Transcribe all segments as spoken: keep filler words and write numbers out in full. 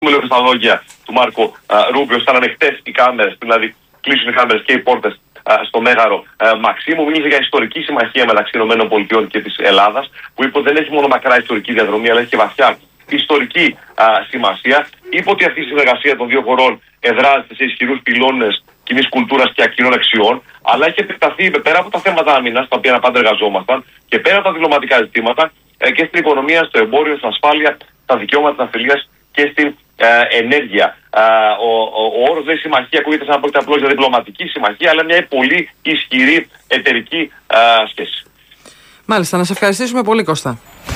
λίγο στα λόγια του Μάρκο Ρούμπιο, σαν ανοιχτές οι κάμερες, δηλαδή κλείσουν οι κάμερες και οι πόρτες στο Μέγαρο Μαξίμου. Μίλησε για ιστορική συμμαχία μεταξύ ΗΠΑ και της Ελλάδας, που είπε ότι δεν έχει μόνο μακρά ιστορική διαδρομή, αλλά έχει και βαθιά ιστορική α, σημασία. Είπε ότι αυτή η συνεργασία των δύο χωρών εδράζεται σε ισχυρούς πυλώνες κοινής κουλτούρας και ακυρών αξιών, αλλά έχει επεκταθεί πέρα από τα θέματα άμυνας, τα οποία πάντα εργαζόμασταν, και πέρα από τα διπλωματικά ζητήματα ε, και στην οικονομία, στο εμπόριο, στην ασφάλεια, στα δικαιώματα της ναυτιλίας και στην ε, ενέργεια. Ε, ο, ο, ο όρος λέει συμμαχία ακούγεται σαν να πρόκειται απλώς για διπλωματική συμμαχία, αλλά μια πολύ ισχυρή εταιρική ε, σχέση. Μάλιστα, να σε ευχαριστήσουμε πολύ, Κώστα.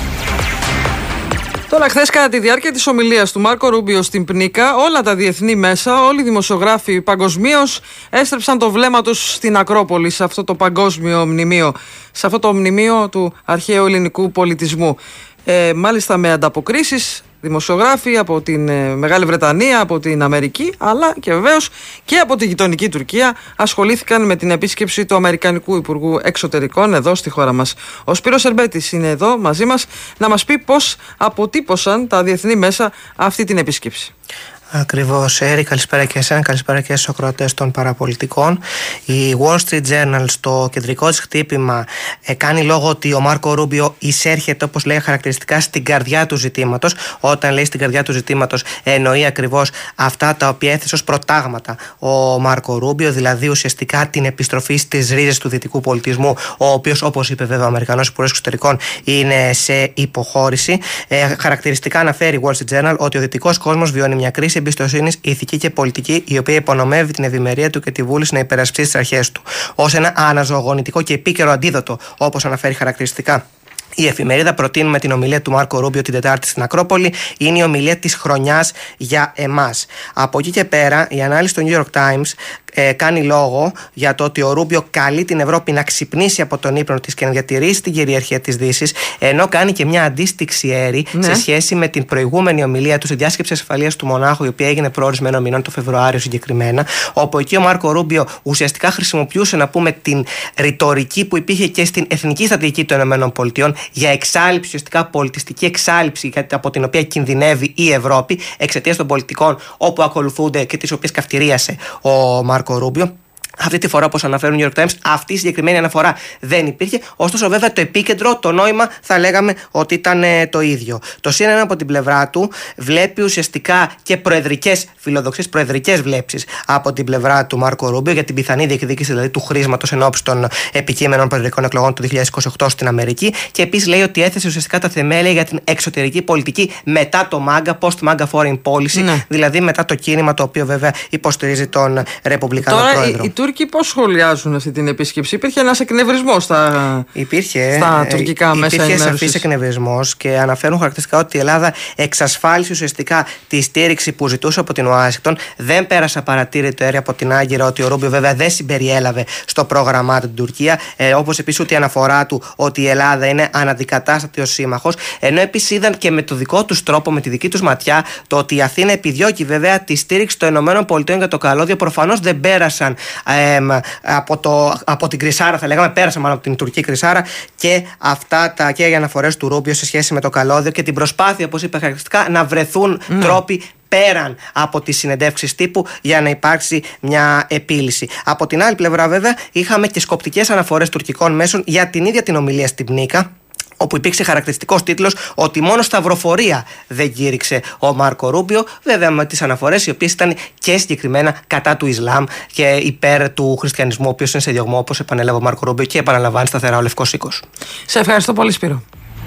Τώρα, χθες κατά τη διάρκεια της ομιλίας του Μάρκο Ρούμπιο στην Πνίκα, όλα τα διεθνή μέσα, όλοι οι δημοσιογράφοι παγκοσμίως έστρεψαν το βλέμμα τους στην Ακρόπολη, σε αυτό το παγκόσμιο μνημείο, σε αυτό το μνημείο του αρχαίου ελληνικού πολιτισμού. Ε, μάλιστα με ανταποκρίσεις δημοσιογράφοι από την ε, Μεγάλη Βρετανία, από την Αμερική, αλλά και βεβαίως και από τη γειτονική Τουρκία ασχολήθηκαν με την επίσκεψη του Αμερικανικού Υπουργού Εξωτερικών εδώ στη χώρα μας. Ο Σπύρος Σερμπέτης είναι εδώ μαζί μας να μας πει πώς αποτύπωσαν τα διεθνή μέσα αυτή την επίσκεψη. Ακριβώς, Έρη, καλησπέρα και εσένα, καλησπέρα και στους ακροατές των παραπολιτικών. Η Wall Street Journal στο κεντρικό της χτύπημα ε, κάνει λόγο ότι ο Μάρκο Ρούμπιο εισέρχεται, όπως λέει χαρακτηριστικά, στην καρδιά του ζητήματος. Όταν λέει στην καρδιά του ζητήματος, εννοεί ακριβώς αυτά τα οποία έθεσε ως προτάγματα ο Μάρκο Ρούμπιο, δηλαδή ουσιαστικά την επιστροφή στις ρίζες του δυτικού πολιτισμού, ο οποίος, όπως είπε βέβαια ο Αμερικανός Υπουργός Εξωτερικών, είναι σε υποχώρηση. Ε, χαρακτηριστικά αναφέρει η Wall Street Journal ότι ο δυτικός κόσμος βιώνει μια κρίση εμπιστοσύνης, ηθική και πολιτική, η οποία υπονομεύει την ευημερία του και τη βούληση να υπερασπίσει τις αρχές του. Ως ένα αναζωογονητικό και επίκαιρο αντίδοτο, όπως αναφέρει χαρακτηριστικά η εφημερίδα, προτείνουμε την ομιλία του Μάρκο Ρούμπιο την Τετάρτη στην Ακρόπολη. Είναι η ομιλία της χρονιάς για εμάς. Από εκεί και πέρα, η ανάλυση του New York Times ε, κάνει λόγο για το ότι ο Ρούμπιο καλεί την Ευρώπη να ξυπνήσει από τον ύπνο της και να διατηρήσει την κυριαρχία της Δύσης, ενώ κάνει και μια αντίστοιξη έρη ναι. σε σχέση με την προηγούμενη ομιλία του στη διάσκεψη ασφαλείας του Μονάχου, η οποία έγινε προορισμένο μηνών, το Φεβρουάριο συγκεκριμένα, όπου εκεί ο Μάρκο Ρούμπιο ουσιαστικά χρησιμοποιούσε, να πούμε, την ρητορική που υπήρχε και στην εθνική στρατηγική των ΗΠΑ για εξάλειψη, ουσιαστικά πολιτιστική εξάλειψη, από την οποία κινδυνεύει η Ευρώπη εξαιτίας των πολιτικών όπου ακολουθούνται και τις οποίες καυτηρίασε ο Μάρκο Ρούμπιο. Αυτή τη φορά, όπως αναφέρουν οι New York Times, αυτή η συγκεκριμένη αναφορά δεν υπήρχε. Ωστόσο, βέβαια, το επίκεντρο, το νόημα, θα λέγαμε ότι ήταν ε, το ίδιο. Το σι εν εν από την πλευρά του βλέπει ουσιαστικά και προεδρικές φιλοδοξίες, προεδρικές βλέψεις από την πλευρά του Μάρκο Ρούμπιο για την πιθανή διεκδίκηση δηλαδή του χρήσματος εν ώψη των επικείμενων προεδρικών εκλογών του δύο χιλιάδες είκοσι οκτώ στην Αμερική. Και επίσης λέει ότι έθεσε ουσιαστικά τα θεμέλια για την εξωτερική πολιτική μετά το μάγκα, post-μάγκα foreign policy, ναι. δηλαδή μετά το κίνημα το οποίο βέβαια υποστηρίζει τον Ρεπουμπλικανό Τώρα, πρόεδρο. Η, η Τούρκοι πώς σχολιάζουν αυτή την επίσκεψη? Υπήρχε ένας εκνευρισμός στα, υπήρχε, στα τουρκικά ε, μέσα ενημέρωσης. Υπήρχε σαφής εκνευρισμός και αναφέρουν χαρακτηριστικά ότι η Ελλάδα εξασφάλισε ουσιαστικά τη στήριξη που ζητούσε από την Ουάσιγκτον. Δεν πέρασε απαρατήρητο έρη από την Άγκυρα ότι ο Ρούμπιο βέβαια δεν συμπεριέλαβε στο πρόγραμμά του την Τουρκία. Ε, όπως επίσης ούτε η αναφορά του ότι η Ελλάδα είναι αναντικατάστατη ως σύμμαχος. Ενώ επίσης είδαν και με το δικό του τρόπο, με τη δική του ματιά, το ότι η Αθήνα επιδιώκει βέβαια τη στήριξη των ΗΠΑ για το καλώδιο. Προφανώς δεν πέρασαν. Ε, από, το, από την Κρυσάρα, θα λέγαμε, πέρασαν μάλλον από την τουρκική Κρυσάρα και αυτά τα και οι αναφορές του Ρούμπιο σε σχέση με το καλώδιο και την προσπάθεια, όπως είπε χαρακτηριστικά, να βρεθούν mm. τρόποι πέραν από τις συνεντεύξεις τύπου για να υπάρξει μια επίλυση. Από την άλλη πλευρά, βέβαια, είχαμε και σκοπτικές αναφορές τουρκικών μέσων για την ίδια την ομιλία στην Πνίκα, όπου υπήρξε χαρακτηριστικός τίτλος ότι μόνο σταυροφορία δεν κήρυξε ο Μάρκο Ρούμπιο, βέβαια με τις αναφορές οι οποίες ήταν και συγκεκριμένα κατά του Ισλάμ και υπέρ του χριστιανισμού, ο οποίος είναι σε διωγμό, όπως επανέλαβε ο Μάρκο Ρούμπιο και επαναλαμβάνει σταθερά ο Λευκός Οίκος. Σε ευχαριστώ πολύ, Σπύρο.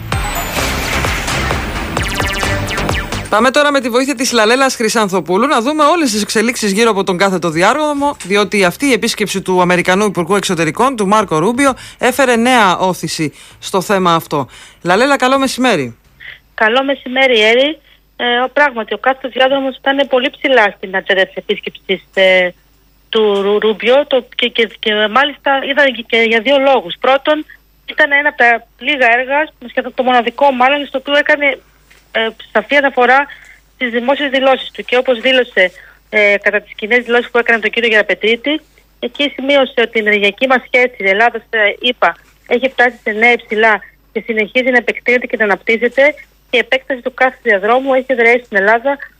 Πάμε τώρα με τη βοήθεια της Λαλέλας Χρυσανθοπούλου να δούμε όλες τις εξελίξεις γύρω από τον κάθετο διάδρομο, διότι αυτή η επίσκεψη του Αμερικανού Υπουργού Εξωτερικών, του Μάρκο Ρούμπιο, έφερε νέα όθηση στο θέμα αυτό. Λαλέλα, καλό μεσημέρι. Καλό μεσημέρι, Έρη. Ε, πράγματι, ο κάθετος διάδρομος ήταν πολύ ψηλά στην ατζέντα της επίσκεψης ε, του Ρούμπιο το, και, και, και μάλιστα είδα και, και για δύο λόγους. Πρώτον, ήταν ένα από τα λίγα έργα, σχεδόν το μοναδικό μάλλον, στο οποίο έκανε Ε, σαφή αναφορά στις δημόσιες δηλώσεις του και όπως δήλωσε ε, κατά τις κοινές δηλώσεις που έκανε τον κύριο Γεραπετρίτη, εκεί σημείωσε ότι η ενεργειακή μας σχέση η Ελλάδα, είπα, έχει φτάσει σε νέα υψηλά και συνεχίζει να επεκτείνεται και να αναπτύσσεται και η επέκταση του κάθε διαδρόμου έχει εδραιώσει στην Ελλάδα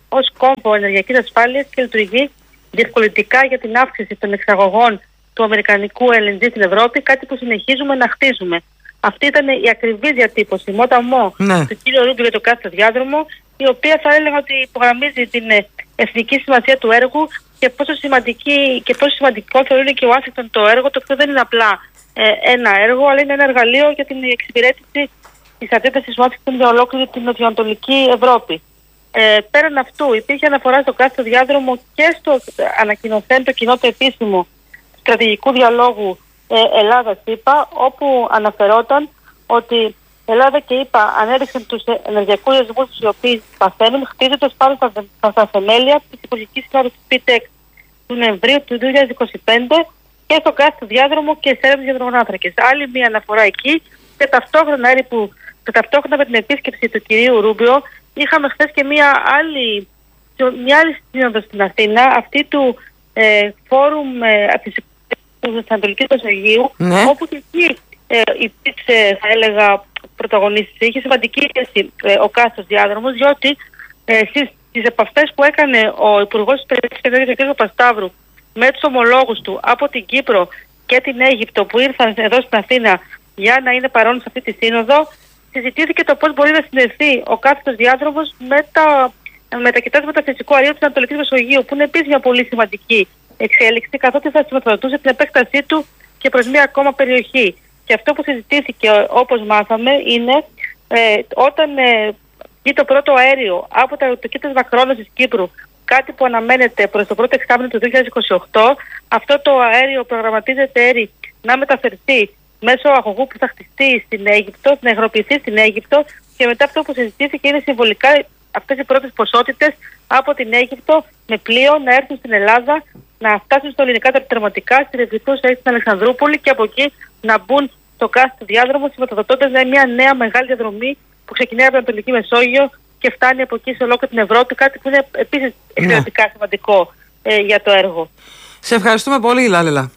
ως κόμβο ενεργειακής ασφάλειας και λειτουργεί διευκολυντικά για την αύξηση των εξαγωγών του αμερικανικού ελ εν τζι στην Ευρώπη, κάτι που συνεχίζουμε να χτίζουμε. Αυτή ήταν η ακριβή διατύπωση, μόταμό ναι. του κ. Ρούμπιο για το κάθε διάδρομο, η οποία θα έλεγα ότι υπογραμμίζει την εθνική σημασία του έργου και πόσο, σημαντική, και πόσο σημαντικό θεωρεί και ο Ουάσιγκτον το έργο, το οποίο δεν είναι απλά ε, ένα έργο, αλλά είναι ένα εργαλείο για την εξυπηρέτηση της αντίθεσης του Ουάσιγκτον για ολόκληρη την νοτιοανατολική Ευρώπη. Ε, πέραν αυτού, υπήρχε αναφορά στο κάθε διάδρομο και στο ανακοινωθέν το κοινό το επίσημο στρατηγικού διαλόγου ε, Ελλάδα-ΣΥΠΑ, όπου αναφερόταν ότι Ελλάδα και ΗΠΑ ανέδειξαν τους ενεργειακούς δεσμούς τους οι οποίοι παθαίνουν, χτίζοντας πάνω στα, στα θεμέλια της Υπουργικής Συνόδου της ΠΙΤΕΚ του Νοεμβρίου του δύο χιλιάδες είκοσι πέντε και στο κάθε διάδρομο και σε έρευνες για υδρογονάνθρακες. Άλλη μία αναφορά εκεί και ταυτόχρονα, που, και ταυτόχρονα με την επίσκεψη του κυρίου Ρούμπιο είχαμε χθες και μία άλλη, μια άλλη σύνοδο στην Αθήνα, αυτή του ε, φόρουμ ε, της Ανατολικής Μεσογείου, ναι. όπου και εκεί ε, υπήρξε, θα έλεγα, πρωταγωνίστηση, είχε σημαντική θέση ε, ο κάθε διάδρομος, διότι ε, στις, στις επαφές που έκανε ο Υπουργός της Περιοχής Ενέργειας, ο κ. Παπασταύρου, με τους ομολόγους του από την Κύπρο και την Αίγυπτο που ήρθαν εδώ στην Αθήνα για να είναι παρόν σε αυτή τη σύνοδο, συζητήθηκε το πώς μπορεί να συνδεθεί ο κάθετος διάδρομος με τα, με τα κοιτάσματα φυσικού αερίου της Ανατολικής Μεσογείου, που είναι επίσης μια πολύ σημαντική εξέλιξη, καθότι θα σηματοδοτούσε την επέκτασή του και προς μια ακόμα περιοχή. Και αυτό που συζητήθηκε, όπως μάθαμε, είναι ε, όταν ε, βγει το πρώτο αέριο από το κοίτασμα Χρόνος της Κύπρου, κάτι που αναμένεται προς το πρώτο εξάμηνο του δύο χιλιάδες είκοσι οκτώ, αυτό το αέριο προγραμματίζεται έρη να μεταφερθεί μέσω αγωγού που θα χτιστεί στην Αίγυπτο, να υγροποιηθεί στην Αίγυπτο, και μετά αυτό που συζητήθηκε είναι συμβολικά αυτές οι πρώτες ποσότητες από την Αίγυπτο με πλοίο να έρθουν στην Ελλάδα, να φτάσουν στο ελληνικά τερματικά, στη Ρεζιτούσα ή στην Αλεξανδρούπολη και από εκεί να μπουν στο κάθε διάδρομο, σηματοδοτώντας μια νέα μεγάλη διαδρομή που ξεκινάει από την Ανατολική Μεσόγειο και φτάνει από εκεί σε ολόκληρη την Ευρώπη, κάτι που είναι επίσης εξαιρετικά ναι. σημαντικό ε, για το έργο. Σε ευχαριστούμε πολύ, Λάλελα.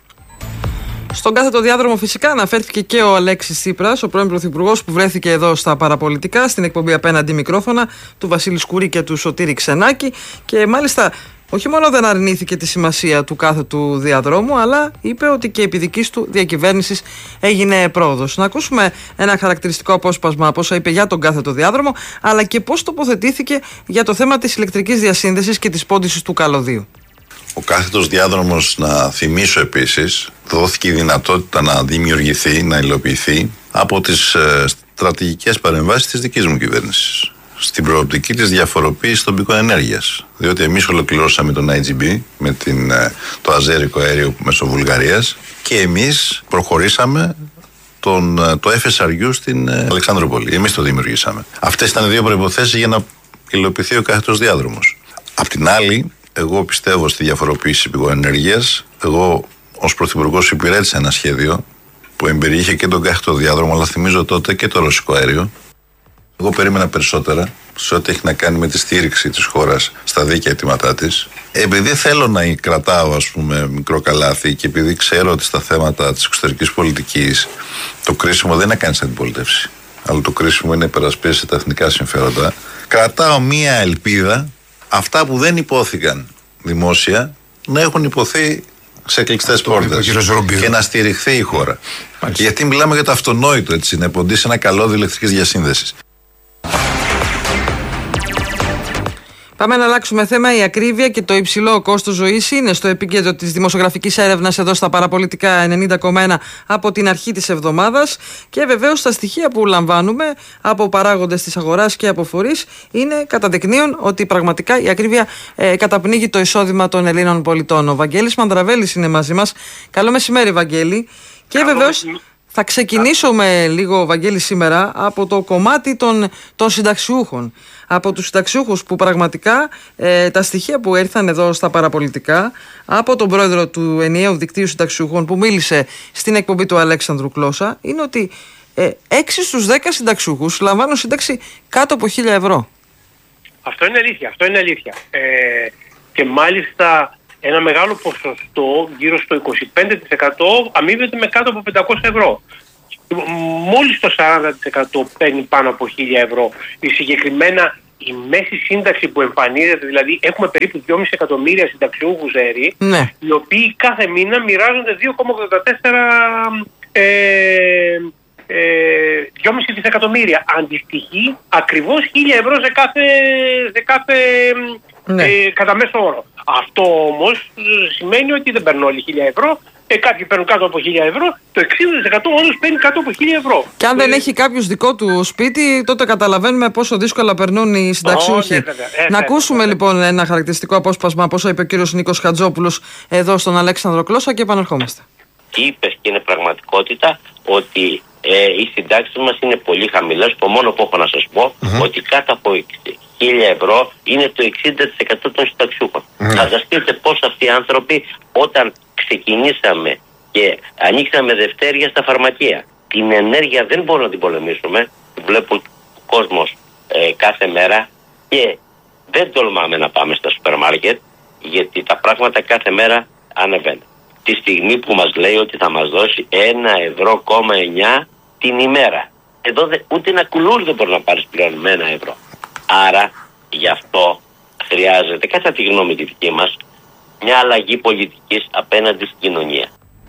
Στον κάθετο διάδρομο φυσικά αναφέρθηκε και ο Αλέξης Τσίπρας, ο πρώην Πρωθυπουργός, που βρέθηκε εδώ στα παραπολιτικά, στην εκπομπή Απέναντι Μικρόφωνα του Βασίλη Σκουρή και του Σωτήρη Ξενάκη, και μάλιστα όχι μόνο δεν αρνήθηκε τη σημασία του κάθετου διαδρόμου, αλλά είπε ότι και επί δικής του διακυβέρνησης έγινε πρόοδος. Να ακούσουμε ένα χαρακτηριστικό απόσπασμα από όσα είπε για τον κάθετο διάδρομο, αλλά και πώς τοποθετήθηκε για το θέμα της ηλεκτρικής διασύνδεσης και της πόντισης του καλωδίου. Ο κάθετος διάδρομος, να θυμίσω επίσης, δόθηκε η δυνατότητα να δημιουργηθεί, να υλοποιηθεί από τις ε, στρατηγικές παρεμβάσεις της δικής μου κυβέρνησης, στην προοπτική της διαφοροποίησης των πηγών ενέργειας. Διότι εμείς ολοκληρώσαμε τον άι τζι μπι με την, ε, το αζέρικο αέριο μέσω Βουλγαρίας και εμείς προχωρήσαμε τον, το εφ ες αρ γιου στην ε, Αλεξανδρούπολη. Εμείς το δημιουργήσαμε. Αυτές ήταν δύο προϋποθέσεις για να υλοποιηθεί ο κάθετος διάδρομος. Απ' την άλλη, εγώ πιστεύω στη διαφοροποίηση πηγών ενέργειας. Εγώ ως Πρωθυπουργός υπηρέτησα ένα σχέδιο που εμπεριείχε και τον κάθετο διάδρομο, αλλά θυμίζω τότε και το ρωσικό αέριο. Εγώ περίμενα περισσότερα σε ό,τι έχει να κάνει με τη στήριξη της χώρας στα δίκαια αιτήματά της. Επειδή θέλω να κρατάω, ας πούμε, μικρό καλάθι και επειδή ξέρω ότι στα θέματα της εξωτερικής πολιτικής το κρίσιμο δεν είναι να κάνεις αντιπολίτευση, αλλά το κρίσιμο είναι να υπερασπίσεις τα εθνικά συμφέροντα, κρατάω μία ελπίδα αυτά που δεν υπόθηκαν δημόσια να έχουν υποθεί σε κλειστές πόρτες και να στηριχθεί η χώρα. Μάλιστα. Γιατί μιλάμε για το αυτονόητο, έτσι, να ποντίσει ένα καλώδιο ηλεκτρικής διασύνδεσης. Πάμε να αλλάξουμε θέμα. Η ακρίβεια και το υψηλό κόστος ζωής είναι στο επίκεντρο της δημοσιογραφικής έρευνας εδώ στα παραπολιτικά ενενήντα κόμμα ένα από την αρχή της εβδομάδας, και βεβαίως τα στοιχεία που λαμβάνουμε από παράγοντες της αγοράς και από φορείς είναι καταδεικνύουν ότι πραγματικά η ακρίβεια ε, καταπνίγει το εισόδημα των Ελλήνων πολιτών. Ο Βαγγέλης Μανδραβέλης είναι μαζί μας. Καλό μεσημέρι, Βαγγέλη. Και βεβαίως θα ξεκινήσουμε λίγο, Βαγγέλη, σήμερα από το κομμάτι των, των συνταξιούχων. Από τους συνταξιούχους που πραγματικά ε, τα στοιχεία που ήρθαν εδώ στα παραπολιτικά από τον πρόεδρο του Ενιαίου Δικτύου Συνταξιούχων που μίλησε στην εκπομπή του Αλέξανδρου Κλώσσα είναι ότι ε, έξι στους δέκα συνταξιούχους λαμβάνουν σύνταξη κάτω από χίλια ευρώ. Αυτό είναι αλήθεια, αυτό είναι αλήθεια. Ε, και μάλιστα ένα μεγάλο ποσοστό, γύρω στο είκοσι πέντε τοις εκατό, αμείβεται με κάτω από πεντακόσια ευρώ. Μόλις το σαράντα τοις εκατό παίρνει πάνω από χίλια ευρώ. Η συγκεκριμένα η μέση σύνταξη που εμφανίζεται, δηλαδή έχουμε περίπου δυόμισι εκατομμύρια συνταξιούχους ΕΡΗ, ναι. οι οποίοι κάθε μήνα μοιράζονται δύο κόμμα ογδόντα τέσσερα ε, ε, δυόμισι δισεκατομμύρια. Αντιστοιχεί ακριβώς χίλια ευρώ σε κάθε, σε κάθε ναι. ε, κατά μέσο όρο. Αυτό όμως σημαίνει ότι δεν παίρνουν όλοι χίλια ευρώ. Ε, κάποιοι παίρνουν κάτω από χίλια ευρώ, το εξήντα τοις εκατό όντως παίρνει κάτω από χίλια ευρώ. Και αν δεν ε, έχει κάποιος δικό του σπίτι, τότε καταλαβαίνουμε πόσο δύσκολα περνούν οι συνταξιούχοι. Oh, ναι, ε, Να ε, ακούσουμε ε, λοιπόν ένα χαρακτηριστικό απόσπασμα από όσα είπε ο κύριος Νίκος Χατζόπουλος εδώ στον Αλέξανδρο Κλώσσα και επανερχόμαστε. Είπες και είναι πραγματικότητα ότι ε, οι συντάξεις μας είναι πολύ χαμηλές. Το μόνο που έχω να σας πω mm-hmm. ότι κάτω από χίλια ευρώ είναι το εξήντα τοις εκατό των συνταξιούχων. Mm-hmm. Φανταστείτε πώς αυτοί οι άνθρωποι όταν ξεκινήσαμε και ανοίξαμε δευτέρια στα φαρμακεία. Την ενέργεια δεν μπορούμε να την πολεμήσουμε. Την βλέπω ο κόσμος ε, κάθε μέρα και δεν τολμάμε να πάμε στα σούπερ μάρκετ γιατί τα πράγματα κάθε μέρα ανεβαίνουν. Τη στιγμή που μας λέει ότι θα μας δώσει ένα ευρώ κόμμα εννιά την ημέρα. Εδώ δε, ούτε ένα κουλούρι δεν μπορεί να πάρεις πλέον με ένα ευρώ. Άρα γι' αυτό χρειάζεται, κατά τη γνώμη τη δική μας, μια αλλαγή πολιτικής απέναντι στην κοινωνία.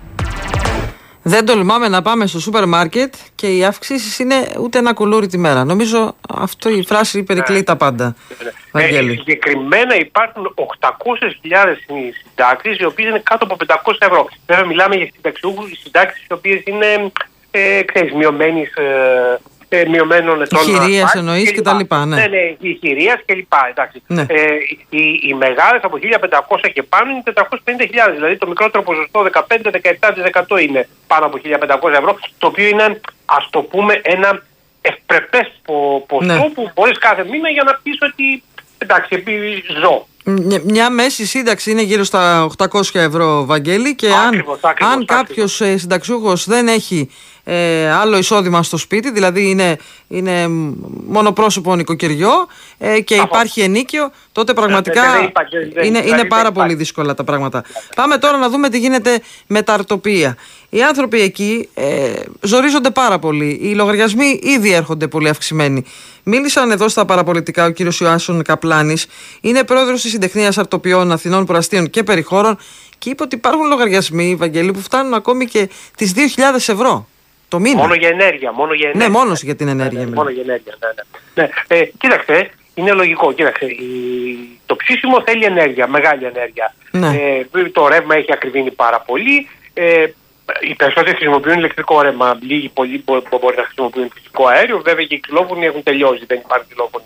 Δεν τολμάμε να πάμε στο σούπερ μάρκετ και οι αυξήσεις είναι ούτε ένα κουλούρι τη μέρα. Νομίζω αυτή η φράση περικλεί τα πάντα. Ε, συγκεκριμένα υπάρχουν οκτακόσιες χιλιάδες συντάξεις οι οποίες είναι κάτω από πεντακόσια ευρώ. Βέβαια μιλάμε για συνταξιούχους, οι συντάξεις οι οποίες είναι ε, ξέρεις, μειωμένης, ε, ε, μειωμένων ετών. Χειρίας εννοείς και τα λοιπά. Ναι, ναι, ναι χειρίας και λοιπά. Εντάξει. Ναι. Ε, οι, οι μεγάλες από χίλια πεντακόσια και πάνω είναι τετρακόσιες πενήντα χιλιάδες. Δηλαδή το μικρότερο ποσοστό δεκαπέντε με δεκαεπτά τοις εκατό είναι πάνω από χίλια πεντακόσια ευρώ. Το οποίο είναι, ας το πούμε, ένα ευπρεπές ποσό ναι. που μπορείς κάθε μήνα για να πεις ότι εντάξει, επειδή ζω. Μια μέση σύνταξη είναι γύρω στα οκτακόσια ευρώ, Βαγγέλη, και ακριβώς, αν, ακριβώς, αν κάποιος ε, συνταξιούχος δεν έχει ε, άλλο εισόδημα στο σπίτι, δηλαδή είναι, είναι μονοπρόσωπο νοικοκυριό ε, και Αφού. υπάρχει ενίκιο, τότε πραγματικά δεν, δεν είπα, δεν, είναι, δεν, είναι πάρα δεν πολύ δύσκολα τα πράγματα. Πάμε τώρα να δούμε τι γίνεται με τα αρτοπία. Οι άνθρωποι εκεί ε, ζορίζονται πάρα πολύ. Οι λογαριασμοί ήδη έρχονται πολύ αυξημένοι. Μίλησαν εδώ στα παραπολιτικά ο κύριος Ιωάσον Καπλάνης, είναι πρόεδρος της Συντεχνίας Αρτοπιών Αθηνών, Προαστίων και Περιχώρων, και είπε ότι υπάρχουν λογαριασμοί, Βαγγέλη, που φτάνουν ακόμη και τις δύο χιλιάδες ευρώ το μήνα. Μόνο για ενέργεια. Μόνο για ενέργεια. Ναι, μόνο για την ενέργεια. Ναι, ναι, μόνο για ενέργεια. Ναι, ναι. Ναι. Ε, κοίταξε, είναι λογικό. Κοίταξε, η... το ψήσιμο θέλει ενέργεια, μεγάλη ενέργεια. Ναι. Ε, το ρεύμα έχει ακριβήνει πάρα πολύ. Ε, οι περισσότεροι χρησιμοποιούν ηλεκτρικό ρεύμα. Λίγοι πολλοί μπορεί να χρησιμοποιούν φυσικό αέριο. Βέβαια και οι ξυλόφωνοι έχουν τελειώσει, δεν υπάρχουν ξυλόφωνοι.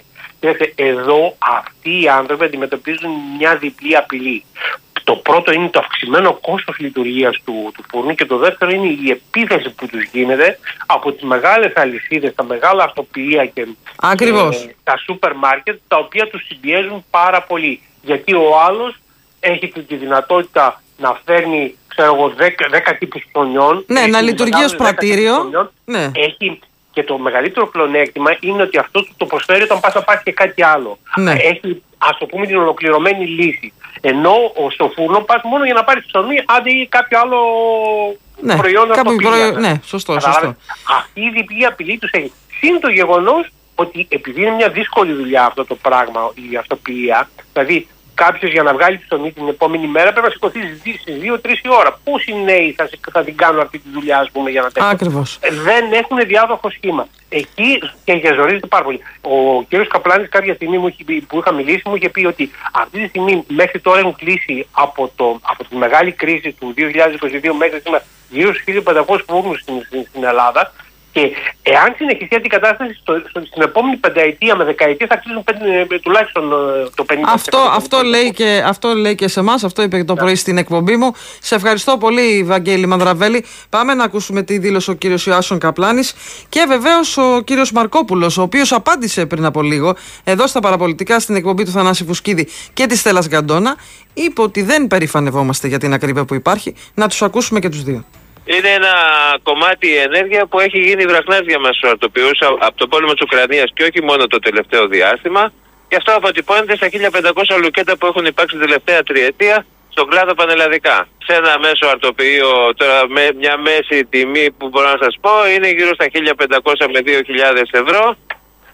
Εδώ αυτοί οι άνθρωποι αντιμετωπίζουν μια διπλή απειλή. Το πρώτο είναι το αυξημένο κόστος λειτουργίας του, του φούρνου και το δεύτερο είναι η επίθεση που τους γίνεται από τις μεγάλες αλυσίδες, τα μεγάλα αρτοπία και ε, τα σούπερ μάρκετ, τα οποία τους συμπιέζουν πάρα πολύ. Γιατί ο άλλος έχει τη δυνατότητα να φέρνει ξέρω εγώ, δέκα τύπους ψωνιών. Ναι, να λειτουργεί ως πρατήριο. Ναι. Έχει, και το μεγαλύτερο πλεονέκτημα είναι ότι αυτό του το προσφέρει όταν πας να πάρεις και κάτι άλλο. Ναι. Έχει, ας το πούμε, την ολοκληρωμένη λύση. Ενώ στο φούρνο πας μόνο για να πάρεις ψωμί, άντε ή κάποιο άλλο ναι, προϊόν από το προϊόν. Ναι, σωστό, σωστό. Αυτή η διπλή απειλή τους έχει. Συν το γεγονός ότι επειδή είναι μια δύσκολη δουλειά αυτό το πράγμα, η αυτοποιία, δηλαδή κάποιος για να βγάλει ψωμί την επόμενη μέρα πρέπει να σηκωθεί στις δύο τρεις η ώρα. Πόσοι νέοι θα, θα την κάνουν αυτή τη δουλειά, ας πούμε, για να τέχουν. Ακριβώς. Δεν έχουν διάδοχο σχήμα. Εκεί και ζορίζεται πάρα πολύ. Ο κ. Καπλάνης κάποια στιγμή μου, που είχα μιλήσει μου είχε πει ότι αυτή τη στιγμή μέχρι τώρα έχουν κλείσει από, το, από τη μεγάλη κρίση του δύο χιλιάδες είκοσι δύο μέχρι σήμερα γύρω στους χίλια πεντακόσιους φούρνους στην, στην, στην Ελλάδα. Και εάν συνεχιστεί αυτή η κατάσταση στο, στο, στην επόμενη πενταετία με δεκαετία θα κλείσουν πέντε, τουλάχιστον το πενήντα τοις εκατό. Αυτό, αυτό, λέει και, αυτό λέει και σε εμάς, αυτό είπε και το yeah. πρωί στην εκπομπή μου. Σε ευχαριστώ πολύ, Βαγγέλη Μανδραβέλη. Πάμε να ακούσουμε τι δήλωσε ο κύριος Ιωάσον Καπλάνης και βεβαίως ο κύριος Μαρκόπουλος, ο οποίος απάντησε πριν από λίγο εδώ στα παραπολιτικά στην εκπομπή του Θανάση Φουσκίδη και της Στέλλας Γκαντόνα. Είπε ότι δεν περηφανευόμαστε για την ακρίβεια που υπάρχει. Να τους ακούσουμε και τους δύο. Είναι ένα κομμάτι ενέργεια που έχει γίνει βραχνάς για μας τους αρτοποιούς από το πόλεμο της Ουκρανίας και όχι μόνο το τελευταίο διάστημα. Και αυτό αποτυπώνεται στα χίλια πεντακόσια λουκέτα που έχουν υπάρξει την τελευταία τριετία στον κλάδο πανελλαδικά. Σε ένα μέσο αρτοποιείο, τώρα με μια μέση τιμή που μπορώ να σας πω, είναι γύρω στα χίλια πεντακόσια με δύο χιλιάδες ευρώ.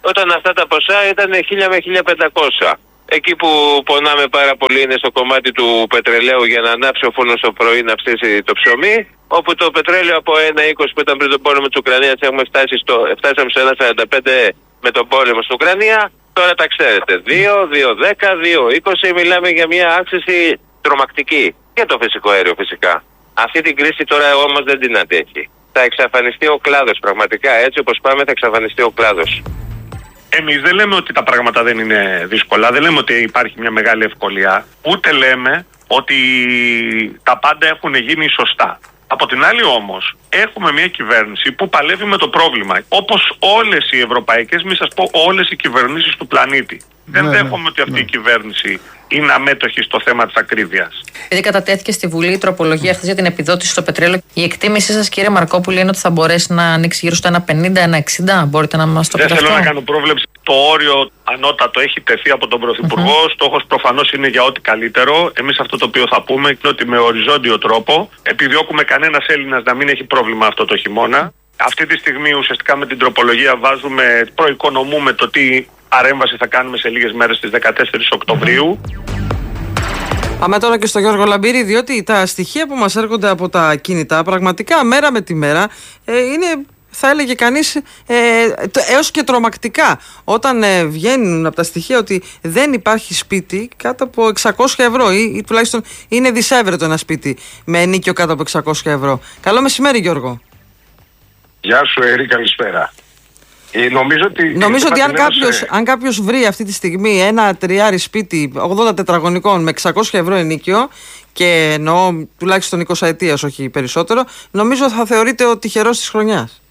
όταν αυτά τα ποσά ήταν χίλια με χίλια πεντακόσια. Εκεί που πονάμε πάρα πολύ είναι στο κομμάτι του πετρελαίου για να ανάψει ο φούρνος το πρωί να ψήσει το ψωμί, όπου το πετρέλαιο από ένα είκοσι που ήταν πριν τον πόλεμο της Ουκρανίας έχουμε φτάσει στο, φτάσαμε στο ένα σαράντα πέντε με τον πόλεμο στην Ουκρανία. Τώρα τα ξέρετε, δύο, δύο δέκα, δύο είκοσι, μιλάμε για μια αύξηση τρομακτική. Και το φυσικό αέριο φυσικά. Αυτή την κρίση τώρα όμως δεν την αντέχει. Θα εξαφανιστεί ο κλάδος πραγματικά, έτσι όπως πάμε θα εξαφανιστεί ο κλάδος. Εμείς δεν λέμε ότι τα πράγματα δεν είναι δύσκολα, δεν λέμε ότι υπάρχει μια μεγάλη ευκολία, ούτε λέμε ότι τα πάντα έχουν γίνει σωστά. Από την άλλη όμως, έχουμε μια κυβέρνηση που παλεύει με το πρόβλημα. Όπως όλες οι ευρωπαϊκές, μη σας πω όλες οι κυβερνήσεις του πλανήτη. Ναι, δεν δέχομαι ναι, ότι αυτή ναι. η κυβέρνηση είναι αμέτωχη στο θέμα της ακρίβειας. Επειδή κατατέθηκε στη Βουλή η τροπολογία αυτή για την επιδότηση στο πετρέλαιο, η εκτίμησή σας, κύριε Μαρκόπουλη, είναι ότι θα μπορέσει να ανοίξει γύρω στο ένα πενήντα ένα εξήντα. Μπορείτε να μας το πείτε? Δεν θέλω να κάνω πρόβλεψη. Το όριο ανώτατο έχει τεθεί από τον Πρωθυπουργό. Uh-huh. Στόχος προφανώς είναι για ό,τι καλύτερο. Εμείς αυτό το οποίο θα πούμε είναι ότι με οριζόντιο τρόπο επιδιώκουμε κανένας Έλληνας να μην έχει πρόβλημα αυτό το χειμώνα. Αυτή τη στιγμή ουσιαστικά με την τροπολογία βάζουμε, προοικονομούμε το τι παρέμβαση θα κάνουμε σε λίγες μέρες στις δεκατέσσερις Οκτωβρίου. Πάμε τώρα και στο Γιώργο Λαμπύρη, διότι τα στοιχεία που μας έρχονται από τα κινητά πραγματικά μέρα με τη μέρα ε, είναι, θα έλεγε κανείς, ε, έως και τρομακτικά. Όταν ε, βγαίνουν από τα στοιχεία ότι δεν υπάρχει σπίτι κάτω από εξακόσια ευρώ ή, ή τουλάχιστον είναι δισεύρετο ένα σπίτι με ενοίκιο κάτω από εξακόσια ευρώ. Καλό μεσημέρι, Γιώργο. Γεια σου, Ερή, καλησπέρα. Ε, νομίζω ότι, νομίζω ότι αν, κάποιος, σε... αν κάποιος βρει αυτή τη στιγμή ένα τριάρι σπίτι ογδόντα τετραγωνικών με εξακόσια ευρώ ενοίκιο, και εννοώ τουλάχιστον είκοσι ετίας, όχι περισσότερο, νομίζω θα θεωρείται ο τυχερός της χρονιάς.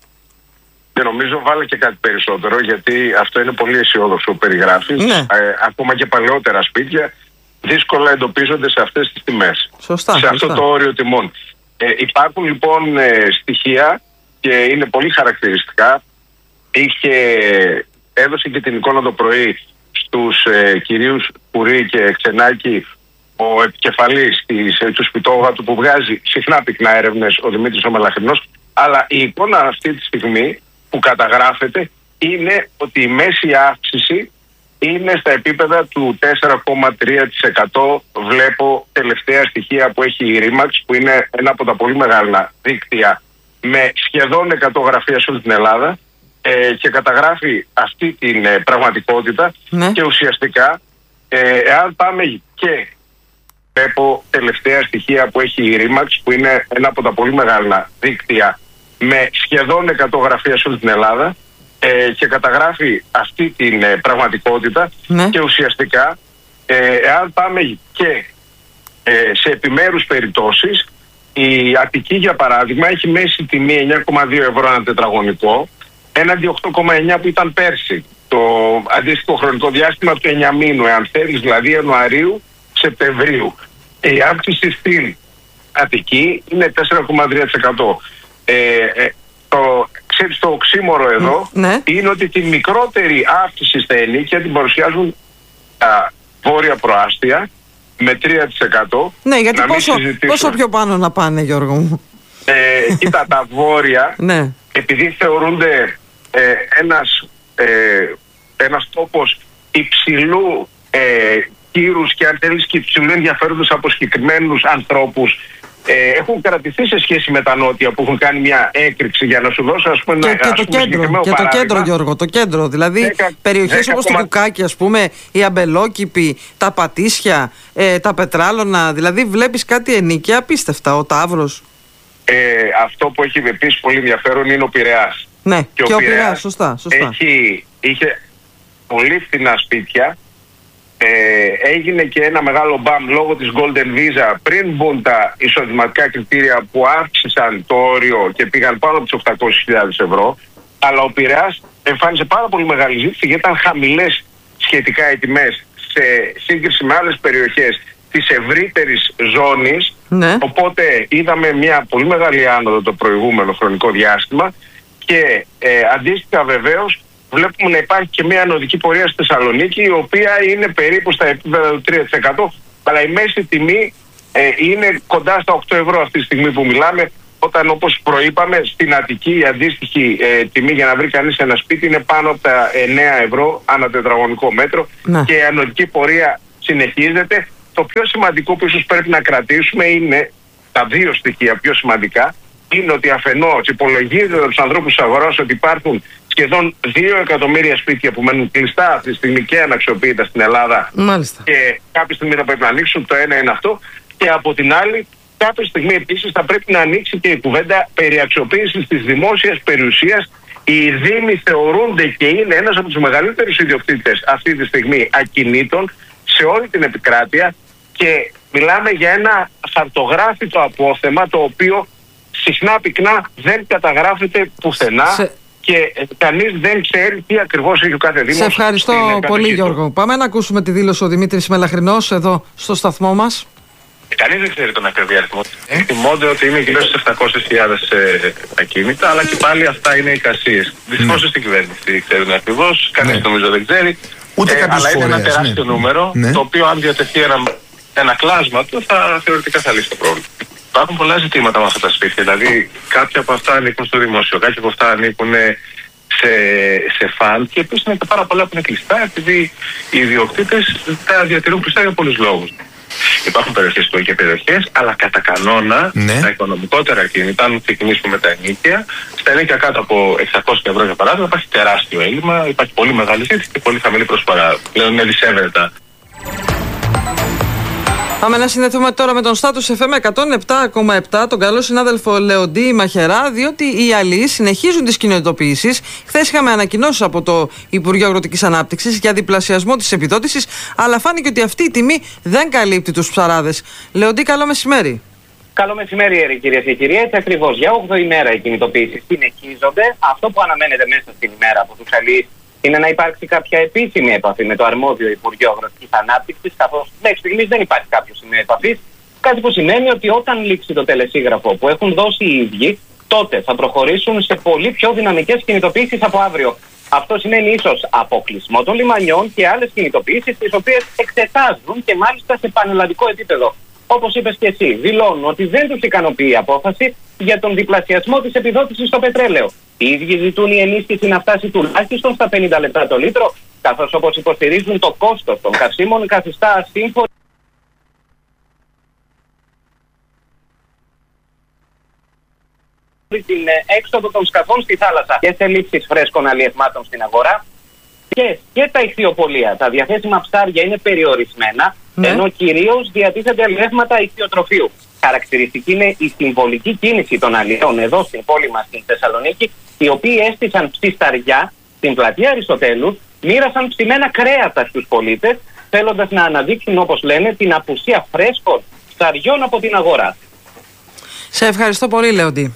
Και νομίζω βάλε και κάτι περισσότερο, γιατί αυτό είναι πολύ αισιόδοξο που περιγράφεις. Ναι. Ε, ακόμα και παλαιότερα σπίτια δύσκολα εντοπίζονται σε αυτές τις τιμές. Σωστά, σε σωστά. αυτό το όριο τιμών. Ε, υπάρχουν λοιπόν ε, στοιχεία και είναι πολύ χαρακτηριστικά. Είχε, έδωσε και την εικόνα το πρωί στους ε, κυρίους Κουρί και Ξενάκη ο επικεφαλής της, ε, του σπιτόγατου που βγάζει συχνά πυκνά έρευνες, ο Δημήτρης ο Μελαχρινός, αλλά η εικόνα αυτή τη στιγμή που καταγράφεται είναι ότι η μέση αύξηση είναι στα επίπεδα του τέσσερα κόμμα τρία τοις εκατό. Βλέπω τελευταία στοιχεία που έχει η Ρίmax, που είναι ένα από τα πολύ μεγάλα δίκτυα με σχεδόν εκατό γραφεία σε όλη την Ελλάδα, ε, και καταγράφει αυτή την ε, πραγματικότητα. Ναι. Και ουσιαστικά ε, εάν πάμε και βλέπω τελευταία στοιχεία που έχει η Ρίmax, που είναι ένα από τα πολύ μεγάλα δίκτυα με σχεδόν εκατό γραφεία σε όλη την Ελλάδα, ε, και καταγράφει αυτή την ε, πραγματικότητα. Ναι. Και ουσιαστικά ε, εάν πάμε και ε, σε επιμέρους περιπτώσεις, η Αττική για παράδειγμα έχει μέση τιμή εννιά κόμμα δύο ευρώ ένα τετραγωνικό, έναντι οκτώ κόμμα εννιά που ήταν πέρσι, το αντίστοιχο χρονικό διάστημα του εννιά μήνου, εάν θέλεις, δηλαδή Ιανουαρίου Σεπτεμβρίου. Η αύξηση στην Αττική είναι τέσσερα κόμμα τρία τοις εκατό. Ε, ε, το, ξέρεις, το οξύμορο εδώ ναι. είναι ότι τη μικρότερη αύξηση στα ενοίκια την παρουσιάζουν τα βόρεια προάστια με τρία τοις εκατό. Ναι, γιατί πόσο, πόσο πιο πάνω να πάνε, Γιώργο μου? Ε, κοίτα, τα βόρεια, ναι. επειδή θεωρούνται ε, ένας, ε, ένας τόπος υψηλού ε, κύρους και αν θέλεις και υψηλού ενδιαφέροντος από συγκεκριμένους ανθρώπους, ε, έχουν κρατηθεί σε σχέση με τα νότια που έχουν κάνει μια έκρηξη. Για να σου δώσω, ας πούμε, και, ένα, και, ας το, πούμε, κέντρο, και το κέντρο, Γιώργο, το κέντρο. Δηλαδή δέκα, περιοχές δέκα, όπως το Κουκάκι, ας πούμε, η Αμπελόκηπη, τα Πατήσια, ε, τα Πετράλωνα. Δηλαδή βλέπεις κάτι ενοίκια απίστευτα, ο Ταύρος. Ε, αυτό που έχει επίσης πολύ ενδιαφέρον είναι ο Πειραιάς. Ναι, και, και ο, ο Πειραιάς, σωστά, σωστά. Έχει, είχε πολύ φθηνά σπίτια. Ε, έγινε και ένα μεγάλο μπαμ λόγω της Golden Visa πριν μπουν τα εισοδηματικά κριτήρια που αύξησαν το όριο και πήγαν πάνω από τις οκτακόσιες χιλιάδες ευρώ. Αλλά ο Πειραιάς εμφάνισε πάρα πολύ μεγάλη ζήτηση γιατί ήταν χαμηλές σχετικά οι τιμές σε σύγκριση με άλλες περιοχές της ευρύτερης ζώνης. Ναι. Οπότε είδαμε μια πολύ μεγάλη άνοδο το προηγούμενο χρονικό διάστημα και ε, αντίστοιχα βεβαίως βλέπουμε να υπάρχει και μια ανωδική πορεία στη Θεσσαλονίκη, η οποία είναι περίπου στα επίπεδα του τρία τοις εκατό, αλλά η μέση τιμή ε, είναι κοντά στα οκτώ ευρώ αυτή τη στιγμή που μιλάμε, όταν, όπως προείπαμε, στην Αττική η αντίστοιχη ε, τιμή για να βρει κανείς ένα σπίτι είναι πάνω από τα εννέα ευρώ ανά τετραγωνικό μέτρο, ναι. Και η ανωδική πορεία συνεχίζεται. Το πιο σημαντικό που ίσως πρέπει να κρατήσουμε είναι τα δύο στοιχεία πιο σημαντικά. Είναι ότι αφενός υπολογίζεται από τους ανθρώπους της αγοράς ότι υπάρχουν σχεδόν δύο εκατομμύρια σπίτια που μένουν κλειστά αυτή τη στιγμή και αναξιοποιητά στην Ελλάδα. Μάλιστα. Και κάποια στιγμή θα πρέπει να ανοίξουν. Το ένα είναι αυτό. Και από την άλλη, κάποια στιγμή επίσης θα πρέπει να ανοίξει και η κουβέντα περί αξιοποίησης της δημόσιας περιουσίας. Οι δήμοι θεωρούνται και είναι ένας από τους μεγαλύτερους ιδιοκτήτες αυτή τη στιγμή ακινήτων σε όλη την επικράτεια και μιλάμε για ένα χαρτογράφητο απόθεμα το οποίο συχνά πυκνά δεν καταγράφεται πουθενά. Σε... Και κανείς δεν ξέρει τι ακριβώς έχει ο κάθε δήμος. Σε ευχαριστώ πολύ, Γιώργο. Πάμε να ακούσουμε τη δήλωση ο Δημήτρης Μελαχρινός εδώ στο σταθμό μας. Κανείς δεν ξέρει τον ακριβή αριθμό. Εκτιμώνται ότι είναι γύρω στις επτακόσιες χιλιάδες ε, ακίνητα, αλλά και πάλι αυτά είναι εικασίες. Δυστυχώς στην κυβέρνηση ξέρουν ακριβώς, κανείς ναι. νομίζω δεν ξέρει. Ούτε ε, αλλά είναι ένα τεράστιο ναι. νούμερο, ναι. το οποίο αν διατεθεί ένα, ένα κλάσμα του, θα θεωρητικά θα λύσει το πρόβλημα. Υπάρχουν πολλά ζητήματα με αυτά τα σπίτια. Δηλαδή, κάποια από αυτά ανήκουν στο δημόσιο, κάποια από αυτά ανήκουν σε, σε φαντ και επίσης είναι και πάρα πολλά που είναι κλειστά, επειδή οι ιδιοκτήτες τα διατηρούν κλειστά για πολλούς λόγους. Υπάρχουν περιοχές και περιοχές, αλλά κατά κανόνα ναι. τα οικονομικότερα κίνητα, αν ξεκινήσουμε με τα ενοίκια, στα ενοίκια κάτω από εξακόσια ευρώ για παράδειγμα, υπάρχει τεράστιο έλλειμμα, υπάρχει πολύ μεγάλη ζήτηση και πολύ χαμηλή προσφορά. Πλέον είναι δισεύρετα. Πάμε να συνδεθούμε τώρα με τον Status εφ εμ εκατόν επτά κόμμα επτά, τον καλό συνάδελφο Λεοντή Μαχερά, διότι οι αλλοίς συνεχίζουν τις κοινοτοποιήσεις. Χθες είχαμε ανακοινώσεις από το Υπουργείο Αγροτικής Ανάπτυξης για διπλασιασμό της επιδότησης, αλλά φάνηκε ότι αυτή η τιμή δεν καλύπτει τους ψαράδες. Λεοντή, καλό μεσημέρι. Καλό μεσημέρι, Έρη, κυρίες και κύριοι. Έτσι ακριβώς, για όγδοη ημέρα οι κοινοτοποιήσεις συνεχίζονται. Αυτό που αναμένεται μέσα στην ημέρα από τους αλλοίς είναι να υπάρξει κάποια επίσημη επαφή με το αρμόδιο Υπουργείο Αγροτικής Ανάπτυξης, καθώς μέχρι στιγμής δεν υπάρχει κάποιο σημείο επαφής. Κάτι που σημαίνει ότι όταν λήξει το τελεσίγραφο που έχουν δώσει οι ίδιοι, τότε θα προχωρήσουν σε πολύ πιο δυναμικές κινητοποιήσεις από αύριο. Αυτό σημαίνει ίσως αποκλεισμό των λιμανιών και άλλες κινητοποιήσεις, τις οποίες εξετάζουν και μάλιστα σε πανελλαδικό επίπεδο. Όπως είπες και εσύ, δηλώνουν ότι δεν τους ικανοποιεί η απόφαση για τον διπλασιασμό της επιδότησης στο πετρέλαιο. Οι ίδιοι ζητούν η ενίσχυση να φτάσει τουλάχιστον στα πενήντα λεπτά το λίτρο, καθώς όπως υποστηρίζουν το κόστος των καυσίμων καθιστά ασύμφωνο την έξοδο των σκαφών στη θάλασσα και σε λήψεις φρέσκων αλλιευμάτων στην αγορά. Και, και τα ηχθειοπολεία, τα διαθέσιμα ψάρια είναι περιορισμένα, ναι. ενώ κυρίως διατίθενται αλλιεύματα ηχθειοτροφείου. Χαρακτηριστική είναι η συμβολική κίνηση των αλλιών εδώ στην πόλη μας στην Θεσσαλονίκη, οι οποίοι έστησαν ψισταριά στην πλατεία Αριστοτέλου, μοίρασαν ψημένα κρέατα στους πολίτες, θέλοντας να αναδείξουν, όπως λένε, την απουσία φρέσκων ψαριών από την αγορά. Σε ευχαριστώ πολύ, Λεοντή.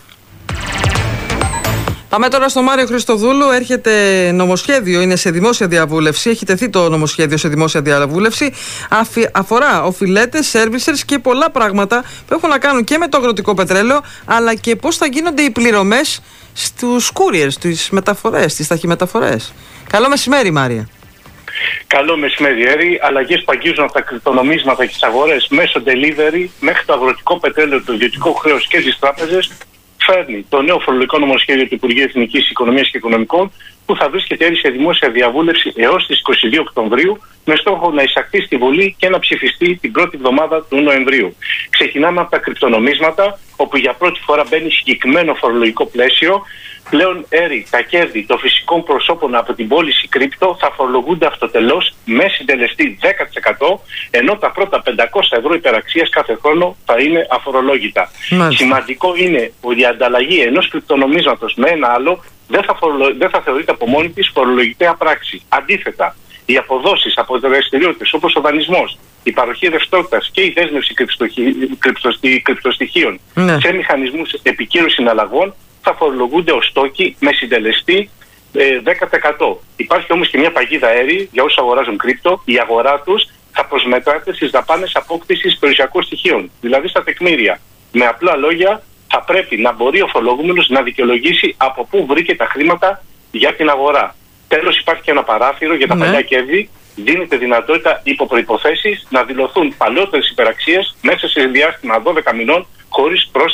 Πάμε τώρα στο Μάριο Χριστοδούλου. Έρχεται νομοσχέδιο, είναι σε δημόσια διαβούλευση. Έχει τεθεί το νομοσχέδιο σε δημόσια διαβούλευση. Αφι, αφορά οφειλέτες, servicers και πολλά πράγματα που έχουν να κάνουν και με το αγροτικό πετρέλαιο, αλλά και πώς θα γίνονται οι πληρωμές στους couriers, στις μεταφορές, στις ταχυμεταφορές. Καλό μεσημέρι, Μάρια. Καλό μεσημέρι, Έρη. Αλλαγές που αγγίζουν από τα κρυπτονομίσματα και τις αγορές μέσω delivery μέχρι το αγροτικό πετρέλαιο, το ιδιωτικό χρέος και τις τράπεζες. Φέρνει το νέο φορολογικό νομοσχέδιο του Υπουργείου Εθνικής Οικονομίας και Οικονομικών, που θα βρίσκεται σε δημόσια διαβούλευση έως τις είκοσι δύο Οκτωβρίου, με στόχο να εισαχθεί στη Βουλή και να ψηφιστεί την πρώτη εβδομάδα του Νοεμβρίου. Ξεκινάμε από τα κρυπτονομίσματα, όπου για πρώτη φορά μπαίνει συγκεκριμένο φορολογικό πλαίσιο. Πλέον, Έρη, τα κέρδη των φυσικών προσώπων από την πώληση κρύπτο θα φορολογούνται αυτοτελώς με συντελεστή δέκα τοις εκατό, ενώ τα πρώτα πεντακόσια ευρώ υπεραξίας κάθε χρόνο θα είναι αφορολόγητα. Μάλιστα. Σημαντικό είναι ότι η ανταλλαγή ενός κρυπτονομίσματος με ένα άλλο δεν θα, φορολο... δεν θα θεωρείται από μόνη της φορολογητέα πράξη. Αντίθετα, οι αποδόσεις από δραστηριότητες όπως ο δανεισμός, η παροχή ρευστότητας και η δέσμευση κρυπτοστοιχείων κρυπτοστοιχείων ναι. σε μηχανισμούς επικύρωσης συναλλαγών θα φορολογούνται ως τόκοι με συντελεστή ε, δέκα τοις εκατό. Υπάρχει όμως και μια παγίδα, Έρη, για όσους αγοράζουν κρύπτο, η αγορά τους θα προσμετράται στις δαπάνες απόκτησης περιουσιακών στοιχείων, δηλαδή στα τεκμήρια. Με απλά λόγια, θα πρέπει να μπορεί ο φορολογούμενος να δικαιολογήσει από πού βρήκε τα χρήματα για την αγορά. Τέλος, υπάρχει και ένα παράθυρο για τα ναι. παλιά κέρδη. Δίνεται δυνατότητα υπό προϋποθέσεις να δηλωθούν παλαιότερες υπεραξίες μέσα σε διάστημα δώδεκα μηνών χωρίς πρόστιμα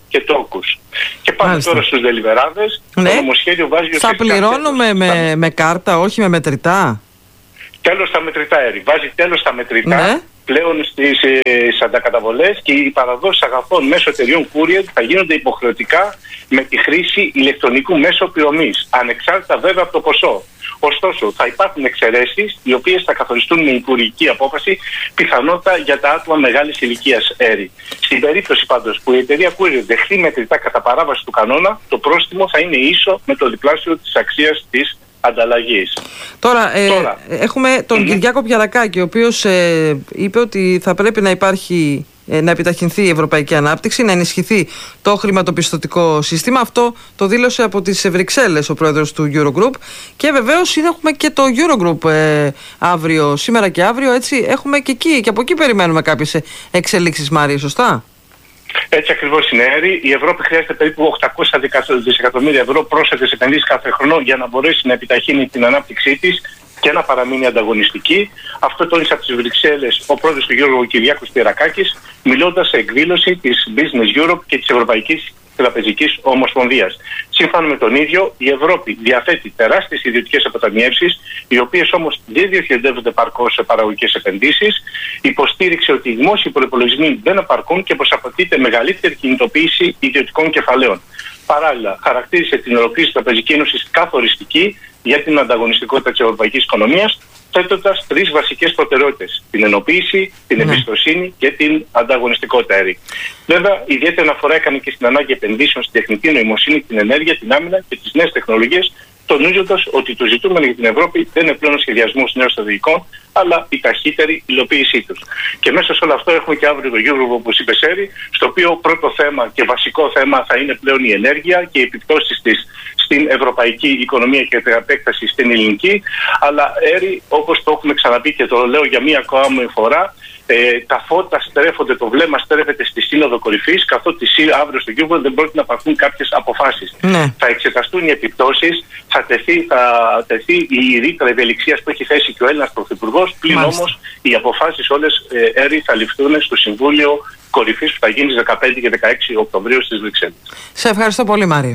και τόκους. Και πάμε Μάλιστα. τώρα στους δελιβεράδες. Ναι. Το νομοσχέδιο βάζει... Θα πληρώνουμε με, με κάρτα, όχι με μετρητά. Τέλος στα μετρητά, Έρη. Βάζει τέλος στα μετρητά. Ναι. Πλέον στις, στις αντακαταβολές, και οι παραδόσεις αγαθών μέσω εταιριών courier θα γίνονται υποχρεωτικά με τη χρήση ηλεκτρονικού μέσω πληρωμής, ανεξάρτητα βέβαια από το ποσό. Ωστόσο, θα υπάρχουν εξαιρέσεις, οι οποίες θα καθοριστούν με υπουργική απόφαση, πιθανότατα για τα άτομα μεγάλης ηλικίας, Έρη. Στην περίπτωση πάντως που η εταιρεία courier δεχθεί μετρητά κατά παράβαση του κανόνα, το πρόστιμο θα είναι ίσο με το διπλάσιο της αξίας της ανταλλαγής. Τώρα, ε, Τώρα έχουμε τον mm-hmm. Κυριάκο Πιαρακάκη, ο οποίος ε, είπε ότι θα πρέπει να υπάρχει, ε, να επιταχυνθεί η ευρωπαϊκή ανάπτυξη, να ενισχυθεί το χρηματοπιστωτικό σύστημα. Αυτό το δήλωσε από τις Βρυξέλλες ο πρόεδρος του Eurogroup. Και βεβαίως έχουμε και το Eurogroup ε, αύριο, σήμερα και αύριο, έτσι έχουμε και εκεί, και από εκεί περιμένουμε κάποιες εξελίξεις, Μάρη, σωστά? Έτσι ακριβώς είναι, Έρη. Η Ευρώπη χρειάζεται περίπου οκτακόσια δισεκατομμύρια ευρώ πρόσθετες επενδύσεις κάθε χρόνο για να μπορέσει να επιταχύνει την ανάπτυξή της και να παραμείνει ανταγωνιστική. Αυτό τόνισε από τις Βρυξέλλες ο πρόεδρος του Eurogroup Κυριάκος Πιαρακάκης, μιλώντας σε εκδήλωση της Business Europe και της Ευρωπαϊκής Τραπεζικής Ομοσπονδίας. Σύμφωνα με τον ίδιο, η Ευρώπη διαθέτει τεράστιες ιδιωτικές αποταμιεύσεις, οι οποίες όμως δεν διοχετεύονται παρκώς σε παραγωγικές επενδύσεις. Υποστήριξε ότι οι δημόσιοι προϋπολογισμοί δεν επαρκούν και πως απαιτείται μεγαλύτερη κινητοποίηση ιδιωτικών κεφαλαίων. Παράλληλα, χαρακτήρισε την ολοκλήρωση της Τραπεζικής Ένωσης καθοριστική για την ανταγωνιστικότητα της ευρωπαϊκής οικονομίας, θέτοντας τρεις βασικές προτεραιότητες: την ενοποίηση, την ναι. εμπιστοσύνη και την ανταγωνιστικότητα, Έρη. Βέβαια, ιδιαίτερη αναφορά έκανε και στην ανάγκη επενδύσεων στην τεχνητή νοημοσύνη, την ενέργεια, την άμυνα και τις νέες τεχνολογίες, τονίζοντας ότι το ζητούμενο για την Ευρώπη δεν είναι πλέον ο σχεδιασμός νέων στρατηγικών, αλλά η ταχύτερη υλοποίησή τους. Και μέσα σε όλο αυτό έχουμε και αύριο το Eurogroup, όπως είπε, Έρη, στο οποίο πρώτο θέμα και βασικό θέμα θα είναι πλέον η ενέργεια και οι επιπτώσεις της στην ευρωπαϊκή οικονομία και την επέκταση στην ελληνική. Αλλά, Έρη, όπως το έχουμε ξαναπεί και το λέω για μία ακόμα φορά, Ε, τα φώτα στρέφονται, το βλέμμα στρέφεται στη Σύνοδο Κορυφής, καθότι αύριο στο Eurogroup δεν πρόκειται να πάρθουν κάποιες αποφάσεις. Ναι. Θα εξεταστούν οι επιπτώσεις, θα τεθεί, θα τεθεί η ρήτρα ευελιξίας που έχει θέσει και ο Έλληνας Πρωθυπουργός, πλην όμως οι αποφάσεις όλες, ε, Έρη, θα ληφθούν στο Συμβούλιο Κορυφής που θα γίνει στις δεκαπέντε και δεκαέξι Οκτωβρίου στις Βρυξέλλες. Σε ευχαριστώ πολύ, Μάρη.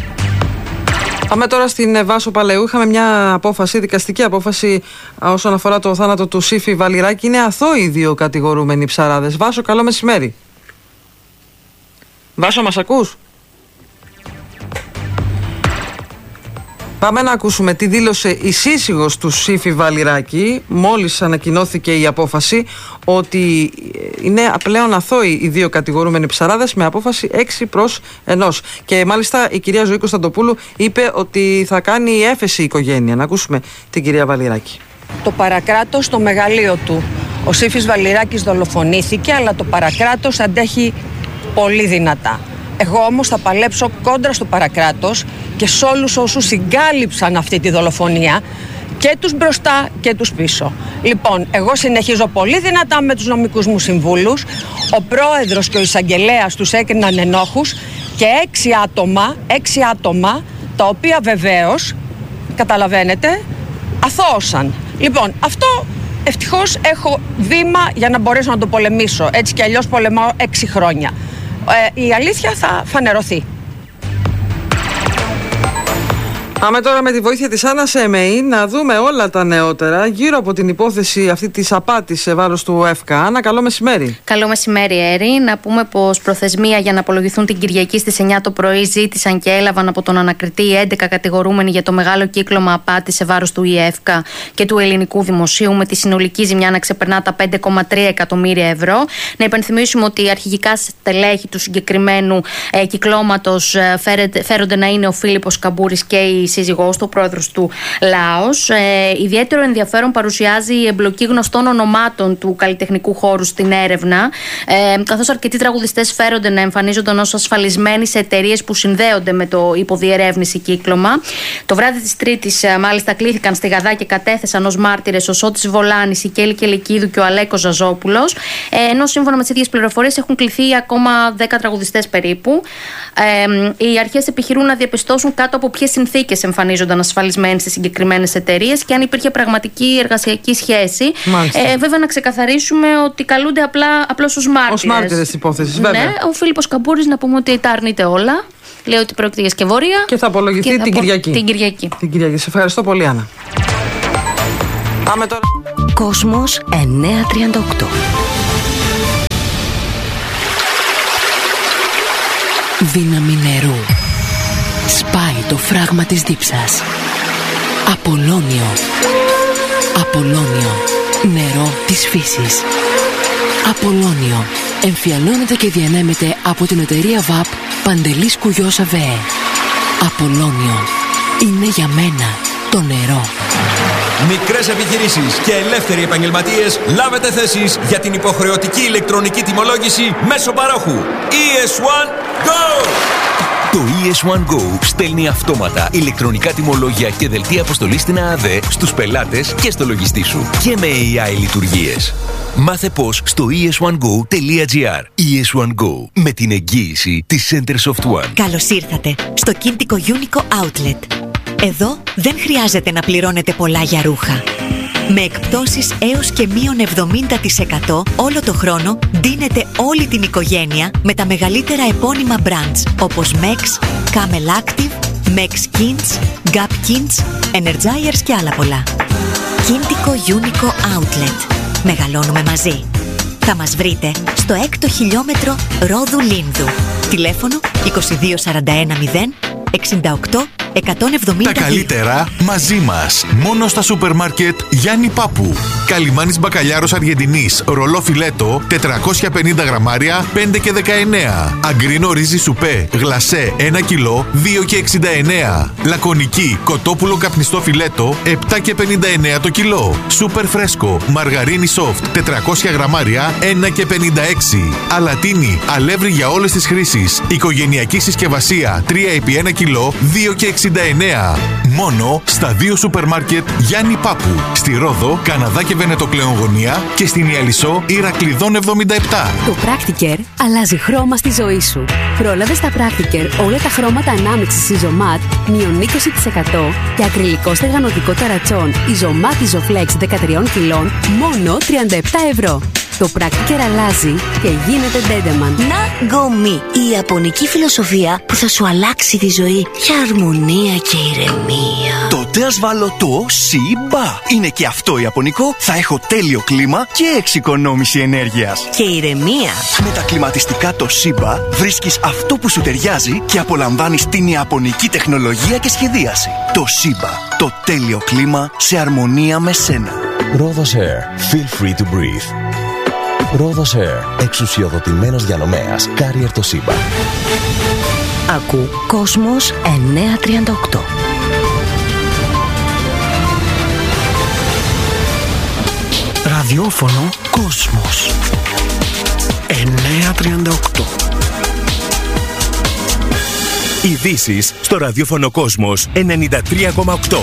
Πάμε τώρα στην Βάσο Παλαιού. Είχαμε μια απόφαση, δικαστική απόφαση όσον αφορά το θάνατο του Σύφη Βαλιράκη. Είναι αθώοι οι δύο κατηγορούμενοι ψαράδες. Βάσο, καλό μεσημέρι. Βάσο, μας ακούς? Πάμε να ακούσουμε τι δήλωσε η σύζυγος του Σύφη Βαλιράκη μόλις ανακοινώθηκε η απόφαση, ότι είναι πλέον αθώοι οι δύο κατηγορούμενοι ψαράδες με απόφαση έξι προς ενός. Και μάλιστα η κυρία Ζωή Κωνσταντοπούλου είπε ότι θα κάνει έφεση η οικογένεια. Να ακούσουμε την κυρία Βαλιράκη. Το παρακράτος στο μεγαλείο του. Ο Σύφης Βαλιράκης δολοφονήθηκε, αλλά το παρακράτος αντέχει πολύ δυνατά. Εγώ όμως θα παλέψω κόντρα στο παρακράτος και σε όλους όσους συγκάλυψαν αυτή τη δολοφονία, και τους μπροστά και τους πίσω. Λοιπόν, εγώ συνεχίζω πολύ δυνατά με τους νομικούς μου συμβούλους. Ο πρόεδρος και ο εισαγγελέας τους έκριναν ενόχους και έξι άτομα, έξι άτομα, τα οποία βεβαίως, καταλαβαίνετε, αθώωσαν. Λοιπόν, αυτό ευτυχώς έχω βήμα για να μπορέσω να το πολεμήσω. Έτσι κι αλλιώς πολεμάω έξι χρόνια. Ε, η αλήθεια θα φανερωθεί. Πάμε τώρα με τη βοήθεια της Άννας Εμεή να δούμε όλα τα νεότερα γύρω από την υπόθεση αυτή της απάτης σε βάρος του ΕΦΚΑ. Άννα, καλό μεσημέρι. Καλό μεσημέρι, Έρη. Να πούμε πως προθεσμία για να απολογηθούν την Κυριακή στις εννιά το πρωί ζήτησαν και έλαβαν από τον ανακριτή έντεκα κατηγορούμενοι για το μεγάλο κύκλωμα απάτης σε βάρος του ΕΦΚΑ και του ελληνικού δημοσίου, με τη συνολική ζημιά να ξεπερνά τα πέντε κόμμα τρία εκατομμύρια ευρώ. Να υπενθυμίσουμε ότι οι αρχηγικά στελέχη του συγκεκριμένου ε, κυκλώματος ε, φέρεται, φέρονται να είναι ο Φίλιππος Καμπούρης και η σύζυγός του, ο πρόεδρος του Λάος. Ε, ιδιαίτερο ενδιαφέρον παρουσιάζει η εμπλοκή γνωστών ονομάτων του καλλιτεχνικού χώρου στην έρευνα, ε, καθώς αρκετοί τραγουδιστές φέρονται να εμφανίζονταν ως ασφαλισμένοι σε εταιρείες που συνδέονται με το υποδιερεύνηση κύκλωμα. Το βράδυ της Τρίτης, ε, μάλιστα, κλήθηκαν στη Γαδά και κατέθεσαν ως μάρτυρες ο Σώτης Βολάνης, η Κέλη Κελικίδου και ο Αλέκος Ζαζόπουλος, ε, ενώ σύμφωνα με τις ίδιες πληροφορίες έχουν κληθεί ακόμα δέκα τραγουδιστές περίπου. Ε, οι αρχές επιχειρούν να διαπιστώσουν κάτω από ποιες συνθήκες ενήλικες εμφανίζονταν ασφαλισμένοι στις συγκεκριμένες εταιρείες και αν υπήρχε πραγματική εργασιακή σχέση. Ε, βέβαια, να ξεκαθαρίσουμε ότι καλούνται απλά, απλώς ως μάρτυρες. Ως μάρτυρες της υπόθεσης, βέβαια. Ναι, ο Φίλιππος Καμπούρης, να πούμε ότι τα αρνείται όλα. Λέει ότι πρόκειται για σκευωρία. Και θα απολογηθεί και θα την, απο... Κυριακή. την Κυριακή. Την Κυριακή. Σε ευχαριστώ πολύ, Άννα. Πάμε τώρα. Κόσμος εννιακόσια τριάντα οκτώ. Δύναμη νερού. Σπάει το φράγμα της δίψας. Απολώνιο. Απολώνιο. Νερό της φύσης. Απολώνιο. Εμφιαλώνεται και διανέμεται από την εταιρεία βαπ Παντελής Κουγιός ΑΒΕ. Απολώνιο. Είναι για μένα το νερό. Μικρές επιχειρήσεις και ελεύθεροι επαγγελματίες, λάβετε θέσεις για την υποχρεωτική ηλεκτρονική τιμολόγηση μέσω παρόχου. ι ες ουάν Go! Το ι ες ουάν Go στέλνει αυτόματα ηλεκτρονικά τιμολόγια και δελτία αποστολής στην ΑΑΔΕ στους πελάτες και στο λογιστή σου και με έι άι λειτουργίες. Μάθε πώς στο ι ες ουάν γκο τελεία τζι άρ. ι ες ουάν Go, με την εγγύηση της Centersoft One. Καλώς ήρθατε στο Κίντικο Unico Outlet. Εδώ δεν χρειάζεται να πληρώνετε πολλά για ρούχα. Με εκπτώσεις έως και μείον εβδομήντα τοις εκατό όλο το χρόνο ντύνετε όλη την οικογένεια με τα μεγαλύτερα επώνυμα brands όπως Mex, Camel Active, Mex Kins, Gap Kins, Energizers και άλλα πολλά. Κίντικο Unico Outlet. Μεγαλώνουμε μαζί. Θα μας βρείτε στο έκτο χιλιόμετρο Ρόδου Λίνδου. Τηλέφωνο είκοσι δύο σαράντα ένα μηδέν εξήντα οκτώ εκατόν εβδομήντα δύο. Τα καλύτερα μαζί μας. Μόνο στα σούπερ μάρκετ Γιάννη Πάπου. Καλιμάνης μπακαλιάρος Αργεντινής, ρολό φιλέτο, τετρακόσια πενήντα γραμμάρια, πέντε και δεκαεννέα. Αγκρίνο ρύζι σουπέ, γλασέ, ένα κιλό, δύο και εξήντα εννέα. Λακωνική, κοτόπουλο καπνιστό φιλέτο, επτά και πενήντα εννέα το κιλό. Σούπερ φρέσκο, μαργαρίνι soft, τετρακόσια γραμμάρια, ένα και πενήντα έξι. Αλατίνι, αλεύρι για όλες τις χρήσεις. Οικογενειακή συσκευασία, τρία επί ένα κιλό, δύο και εξήντα εννέα. Μόνο στα δύο σούπερ μάρκετ Γιάννη Πάπου. Στη Ρόδο, Καναδά και Βενετοκλέον γωνία και στην Ιαλισσό Ηρακλειδών εβδομήντα επτά. Το Practiker αλλάζει χρώμα στη ζωή σου. Πρόλαβε στα Practiker όλα τα χρώματα ανάμειξης Isomat μείον είκοσι τοις εκατό και ακριλικό στεγανοτικό ταρατσόν Isomat Isoflex δεκατρία κιλών μόνο τριάντα επτά ευρώ. Το Practiker αλλάζει και γίνεται Dedeman. Να γκομί, η ιαπωνική φιλοσοφία που θα σου αλλάξει τη ζωή για αρμονία και ηρεμία. Τότε ας βάλω το Σιμπα. Είναι και αυτό ιαπωνικό, θα έχω τέλειο κλίμα και εξοικονόμηση ενέργειας. Και ηρεμία. Με τα κλιματιστικά το Σιμπα βρίσκεις αυτό που σου ταιριάζει και απολαμβάνεις την ιαπωνική τεχνολογία και σχεδίαση. Το Σιμπα, το τέλειο κλίμα σε αρμονία με σένα. Rhodos Air. Feel free to breathe. Rhodos Air. Εξουσιοδοτημένος διανομέας. Carrier το Σιμπα. Ακού Κόσμος εννιακόσια τριάντα οκτώ. Ραδιόφωνο Κόσμος εννιακόσια τριάντα οκτώ. Ειδήσεις στο ραδιόφωνο Κόσμος ενενήντα τρία κόμμα οκτώ.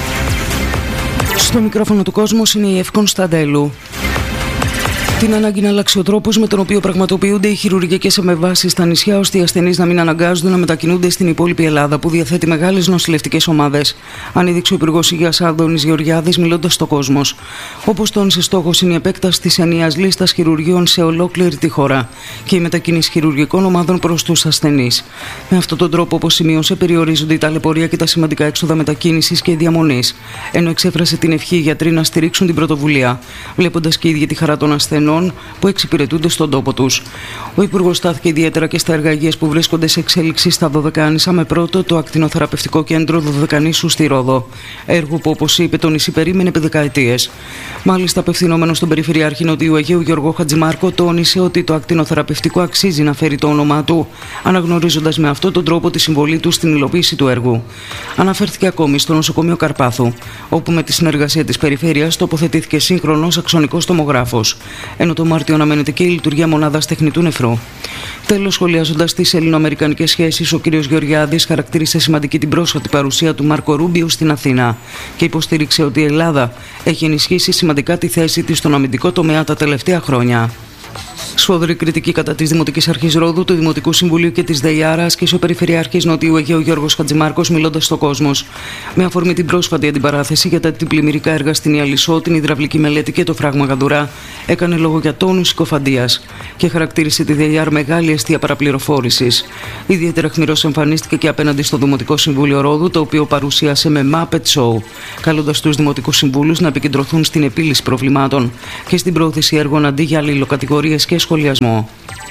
Στο μικρόφωνο του Κόσμος είναι η Ευκόν Σταντέλου. Την ανάγκη να αλλάξει ο τρόπος με τον οποίο πραγματοποιούνται οι χειρουργικές επεμβάσεις στα νησιά, ώστε οι ασθενείς να μην αναγκάζονται να μετακινούνται στην υπόλοιπη Ελλάδα, που διαθέτει μεγάλες νοσηλευτικές ομάδες, ανέδειξε ο Υπουργός Υγείας Άδωνης Γεωργιάδης, μιλώντας στο Κόσμος. Όπως τόνισε, στόχος είναι η επέκταση της ενιαίας λίστας χειρουργείων σε ολόκληρη τη χώρα και η μετακίνηση χειρουργικών ομάδων προς τους ασθενείς. Με αυτόν τον τρόπο, όπως σημείωσε, περιορίζονται η ταλαιπωρία και τα σημαντικά έξοδα μετακίνησης και διαμονής, ενώ εξέφρασε την ευχή οι γιατροί να στηρίξουν την πρωτοβουλία, βλέποντας και οι ίδιοι τη χαρά των ασθενών που εξυπηρετούνται στον τόπο τους. Ο Υπουργός στάθηκε ιδιαίτερα και στα έργα υγείας που βρίσκονται σε εξέλιξη στα Δωδεκάνησα, με πρώτο το ακτινοθεραπευτικό κέντρο Δωδεκανήσου στη Ρόδο. Έργο που, όπως είπε, το νησί περίμενε επί δεκαετίες. Μάλιστα, απευθυνόμενο στον Περιφερειάρχη Νοτιού Αιγαίου Γιώργο Χατζημάρκο, τόνισε ότι το ακτινοθεραπευτικό αξίζει να φέρει το όνομά του, αναγνωρίζοντας με αυτόν τον τρόπο τη συμβολή του στην υλοποίηση του έργου. Αναφέρθηκε ακόμη στο νοσοκομείο Καρπάθου, όπου με τη συνεργασία της Περιφέρειας τοποθετήθηκε σύγχρονος αξονικός τομογράφος, ενώ το Μάρτιο αναμένεται και η λειτουργία μονάδας τεχνητού νεφρού. Τέλος, σχολιάζοντας τις ελληνοαμερικανικές σχέσεις, ο κ. Γεωργιάδης χαρακτήρισε σημαντική την πρόσφατη παρουσία του Μάρκο Ρούμπιο στην Αθήνα και υποστήριξε ότι η Ελλάδα έχει ενισχύσει σημαντικά τη θέση της στον αμυντικό τομέα τα τελευταία χρόνια. Σφοδρή κριτική κατά της Δημοτικής Αρχής Ρόδου, του Δημοτικού Συμβουλίου και της ΔΕΙΑΡΑ άσκησε ο Περιφερειάρχης Νοτιού Αιγαίου Γιώργος Χατζημάρκος, μιλώντας στο Κόσμος. Με αφορμή την πρόσφατη αντιπαράθεση για τα πλημμυρικά έργα στην Ιαλισσό, την υδραυλική μελέτη και το φράγμα Γαντουρά, έκανε λόγο για τόνους συκοφαντίας και χαρακτήρισε τη ΔΕΙΑΡ μεγάλη αιστεία παραπληροφόρησης. Ιδιαίτερα αιχμηρός εμφανίστηκε και απέναντι στο Δημοτικό Συμβούλιο Ρόδου, το οποίο παρουσίασε με Muppet Show, καλώντας τους Δημοτικούς Συμβούλους να επικεντρωθούν στην επίλυση προβλημάτων και στην πρόθεση έργων αντί για αλληλοκατηγορίες και σχολιασμό.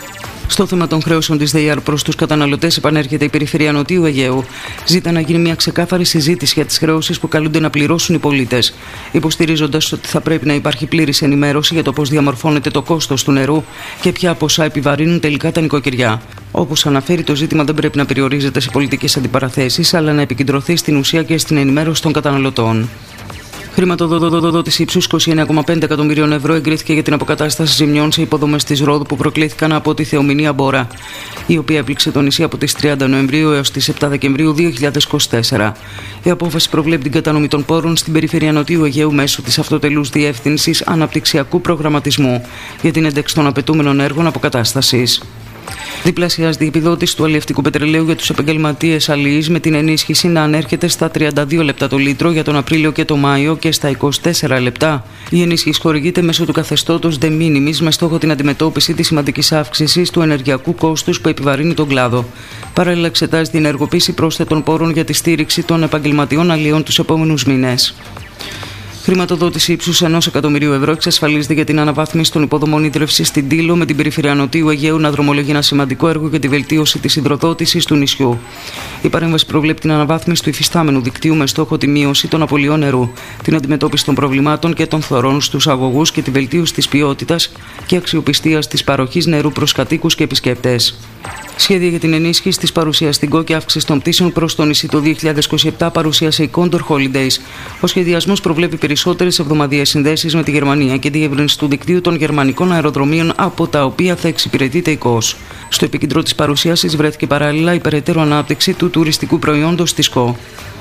Στο θέμα των χρέωσεων της ΔΕΙΑΡ προς τους καταναλωτές επανέρχεται η Περιφέρεια Νοτιού Αιγαίου. Ζήτα να γίνει μια ξεκάθαρη συζήτηση για τις χρεώσεις που καλούνται να πληρώσουν οι πολίτες, υποστηρίζοντας ότι θα πρέπει να υπάρχει πλήρης ενημέρωση για το πώς διαμορφώνεται το κόστος του νερού και ποια ποσά επιβαρύνουν τελικά τα νοικοκυριά. Όπως αναφέρει, το ζήτημα δεν πρέπει να περιορίζεται σε πολιτικές αντιπαραθέσεις, αλλά να επικεντρωθεί στην ουσία και στην ενημέρωση των καταναλωτών. Χρηματοδότηση ύψους είκοσι εννέα κόμμα πέντε εκατομμυρίων ευρώ εγκρίθηκε για την αποκατάσταση ζημιών σε υποδομές της Ρόδου που προκλήθηκαν από τη θεομηνία Μπόρα, η οποία έπληξε το νησί από τις τριάντα Νοεμβρίου έως τις επτά Δεκεμβρίου δύο χιλιάδες είκοσι τέσσερα. Η απόφαση προβλέπει την κατανομή των πόρων στην Περιφέρεια Νοτιού Αιγαίου μέσω της Αυτοτελούς Διεύθυνσης Αναπτυξιακού Προγραμματισμού για την ένταξη των απαιτούμενων έργων αποκατάστασης. Διπλασιάζεται η επιδότηση του αλλιευτικού πετρελαίου για τους επαγγελματίες αλλιείς, με την ενίσχυση να ανέρχεται στα τριάντα δύο λεπτά το λίτρο για τον Απρίλιο και τον Μάιο και στα είκοσι τέσσερα λεπτά. Η ενίσχυση χορηγείται μέσω του καθεστώτος de minimis με στόχο την αντιμετώπιση της σημαντικής αύξησης του ενεργειακού κόστους που επιβαρύνει τον κλάδο. Παράλληλα, εξετάζει την ενεργοποίηση πρόσθετων πόρων για τη στήριξη των επαγγελματιών αλλιών τους επόμενους μήνες. Χρηματοδότηση ύψους ενός εκατομμυρίου ευρώ εξασφαλίζεται για την αναβάθμιση των υποδομών ίδρυυσης στην Τήλο, με την Περιφέρεια Νοτιού Αιγαίου να δρομολογεί ένα σημαντικό έργο για τη βελτίωση της υδροδότησης του νησιού. Η παρέμβαση προβλέπει την αναβάθμιση του υφιστάμενου δικτύου με στόχο τη μείωση των απολειών νερού, την αντιμετώπιση των προβλημάτων και των θωρών στους αγωγούς και τη βελτίωση της ποιότητας και αξιοπιστίας της παροχής νερού προς κατοίκους και επισκέπτες. Σχέδια για την ενίσχυση της παρουσίας στην ΚΟ και αύξηση των πτήσεων προς το νησί το δύο χιλιάδες είκοσι επτά παρουσίασε η Condor Holidays. Ο σχεδιασμός προβλέπει περισσότερες εβδομαδιαίες συνδέσεις με τη Γερμανία και διεύρυνση του δικτύου των γερμανικών αεροδρομίων από τα οποία θα εξυπηρετείται η ΚΟΣ. Στο επίκεντρο της παρουσίασης βρέθηκε παράλληλα η περαιτέρω ανάπτυξη του τουριστικού προϊόντος της ΚΟ.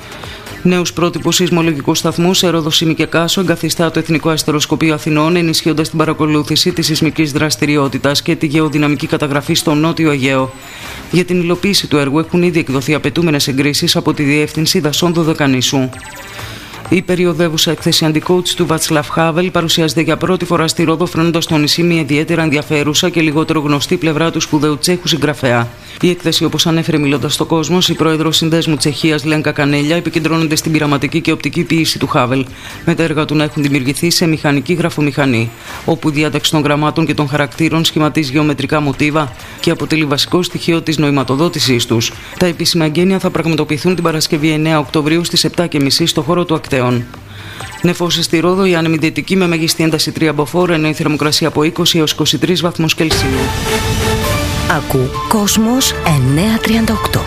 Νέους πρότυπους σεισμολογικούς σταθμούς σε Ρόδο, Σύμη και Κάσο εγκαθιστά το Εθνικό Αστεροσκοπείο Αθηνών, ενισχύοντας την παρακολούθηση της σεισμικής δραστηριότητας και τη γεωδυναμική καταγραφή στο Νότιο Αιγαίο. Για την υλοποίηση του έργου έχουν ήδη εκδοθεί απαιτούμενες εγκρίσεις από τη Διεύθυνση Δασών Δωδεκανήσου. Η περιοδεύουσα έκθεση Anti-Coach του Václav Havel παρουσιάζεται για πρώτη φορά στη Ρόδο, φρονώντας στο νησί μια ιδιαίτερα ενδιαφέρουσα και λιγότερο γνωστή πλευρά του σπουδαίου Τσέχου συγγραφέα. Η έκθεση, όπως ανέφερε μιλώντας στο κόσμο, η πρόεδρος Συνδέσμου Τσεχίας Λένκα Κανέλια, επικεντρώνονται στην πειραματική και οπτική ποίηση του Χάβελ, με τα έργα του να έχουν δημιουργηθεί σε μηχανική γραφομηχανή, όπου η διάταξη των γραμμάτων και των χαρακτήρων σχηματίζει γεωμετρικά μοτίβα και αποτελεί βασικό στοιχείο της νοηματοδότησής τους. Τα επίσημα εγγένεια θα πραγματοποιηθούν την Παρασκευή εννέα Οκτωβρίου στις επτά και μισή στο χώρο του Ακτέων. Νεφώσεις στη Ρόδο, η άνεμη δυτική με μέγιστη ένταση τρία μποφόρ, ενώ η θερμοκρασία από είκοσι έως είκοσι τρεις βαθμούς Κελσίου. Ακού Κόσμος εννιακόσια τριάντα οκτώ.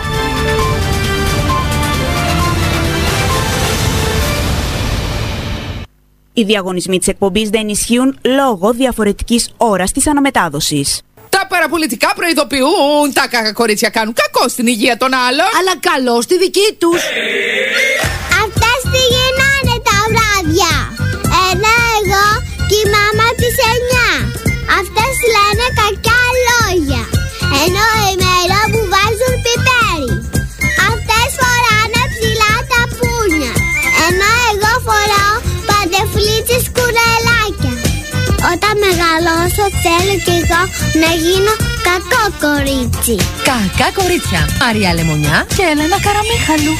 Οι διαγωνισμοί της εκπομπής δεν ισχύουν λόγω διαφορετικής ώρας της αναμετάδοσης. Τα παραπολιτικά προειδοποιούν, τα κακά κορίτσια κάνουν κακό στην υγεία των άλλων, αλλά καλό στη δική τους. Αυτές τι γίνανε τα βράδια, ενώ εγώ κοιμάμαι τις εννιά. Αυτές λένε κακιά λόγια, ενώ ημέρα μου βάζουν πιπέρι. Αυτές φοράνε ψηλά τα πούνια, ενώ εγώ φοράω παντεφλίτσες κουρελάκια. Όταν μεγαλώσω θέλω κι εγώ να γίνω κακό κορίτσι. Κακά κορίτσια, Μαρία Λεμονιά και Έλενα Καραμίχαλου.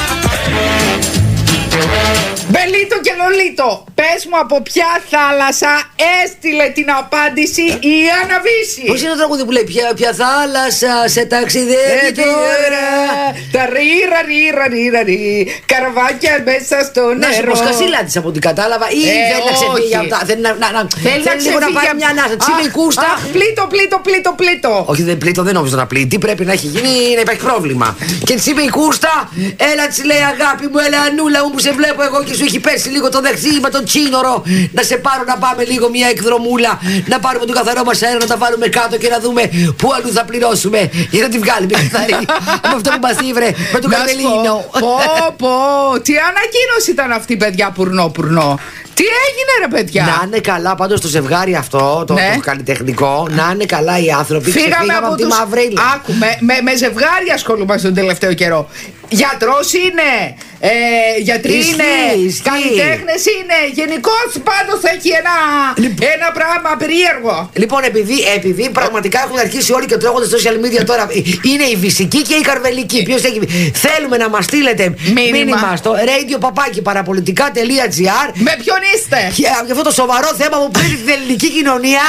Μπελίτο και Λολίτο, πες μου από ποια θάλασσα έστειλε την απάντηση η Αναβίση. Πώς είναι το τραγούδι που λέει ποια, ποια θάλασσα σε ταξιδεύει ε, τώρα. Τα ρίρα ρίρα ρίρα ρί, καραβάκια μέσα στο νερό. Να σου πω σκασίλα της από ό,τι κατάλαβα ή ε, θέλει να ξεφύγει από τα... Θέλει να, να, να, θέλει να λίγο να πάρει μια ανάσα, τσίπη η κούστα. Αχ, πλήτο, πλήτο, πλήτο, πλήτο. Όχι δεν πλήτο, δεν νόμιζα να πλήττει, πρέπει να έχει γίνει να υπάρχει πρόβλημα. Και της είπε η κούστα, έλα της λέει αγάπη μου, έλα Ανούλα μου που σε βλέπω εγώ και σου έχει πέσει λίγο το δεξί με τον τσίνορο. Να σε πάρω να πάμε λίγο μια εκδρομούλα. Να πάρουμε τον καθαρό μας αέρα, να τα βάλουμε κάτω και να δούμε πού αλλού θα πληρώσουμε. Για να τη βγάλουμε καθαρή. Με αυτό που μας ήβρε με τον Καρμελίνο. Πω πω, τι ανακοίνωση ήταν αυτή, παιδιά, πουρνό πουρνό. Τι Τι έγινε ρε παιδιά? Να είναι καλά πάντως το ζευγάρι αυτό, το, ναι. το καλλιτεχνικό. Να είναι καλά οι άνθρωποι. Φύγαμε από, από τους... τη Μαυρίλα. Άκου, με, με, με ζευγάρι ασχολούμαστε τον τελευταίο καιρό. Γιατρός είναι, ε, γιατροί ισχύει, είναι, καλλιτέχνες είναι. Γενικώς πάντως έχει ένα, λοιπόν, ένα πράγμα περίεργο. Λοιπόν, επειδή, επειδή πραγματικά έχουν αρχίσει όλοι και τρώγονται στο social media τώρα, είναι η Βυσική και η Καρβελική. Ποιος έχει... Θέλουμε να μας στείλετε μήνυμα, μήνυμα στο radio παπάκι παραπολιτικά τελεία τζι άρ. Με ποιον είστε? Για αυτό το σοβαρό θέμα που παίρνει την ελληνική κοινωνία.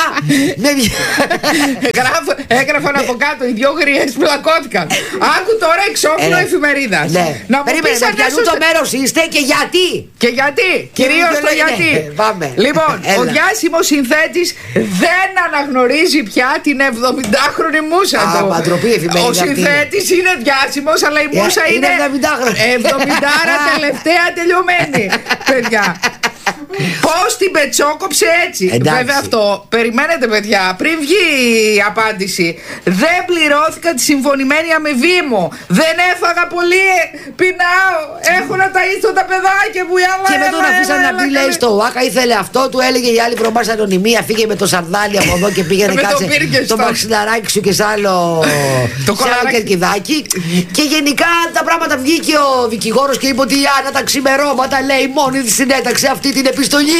Έγραφαν από κάτω οι δυο γριές πλακώθηκαν. Άκου τώρα εξώφυλλο εφημερίδα. Ναι. Να μου πεις αν το μέρος είστε και γιατί. Και γιατί. Κυρίως το γιατί. Πάμε. Λοιπόν, ο διάσημος συνθέτης δεν αναγνωρίζει πια την εβδομηντάχρονη μούσα του. Ο συνθέτης είναι διάσημος, αλλά η μούσα είναι εβδομηντάρα τελευταία τελειωμένη. Παιδιά. Πώς την πετσόκοψε έτσι. Εντάξει. Βέβαια αυτό, περιμένετε παιδιά, πριν βγει η απάντηση. Δεν πληρώθηκα τη συμφωνημένη αμοιβή μου. Δεν έφαγα πολύ, πεινάω. Έχω να ταΐσω τα παιδάκια μου. Και με τον αφήσανε να πει, λέει στο ΟΑΚΑ, ήθελε αυτό, του έλεγε η άλλη προμάς ανωνυμία. Φύγε με το σαρδάλι από εδώ και πήγαινε κάτσε το μαξιλαράκι σου και σ' άλλο κερκιδάκι. Και γενικά τα πράγματα βγήκε ο δικηγόρος και είπε ότι η Άννα τα ξημερώματα, λέει, μόνη τη συνέταξε αυτή την επιστολή.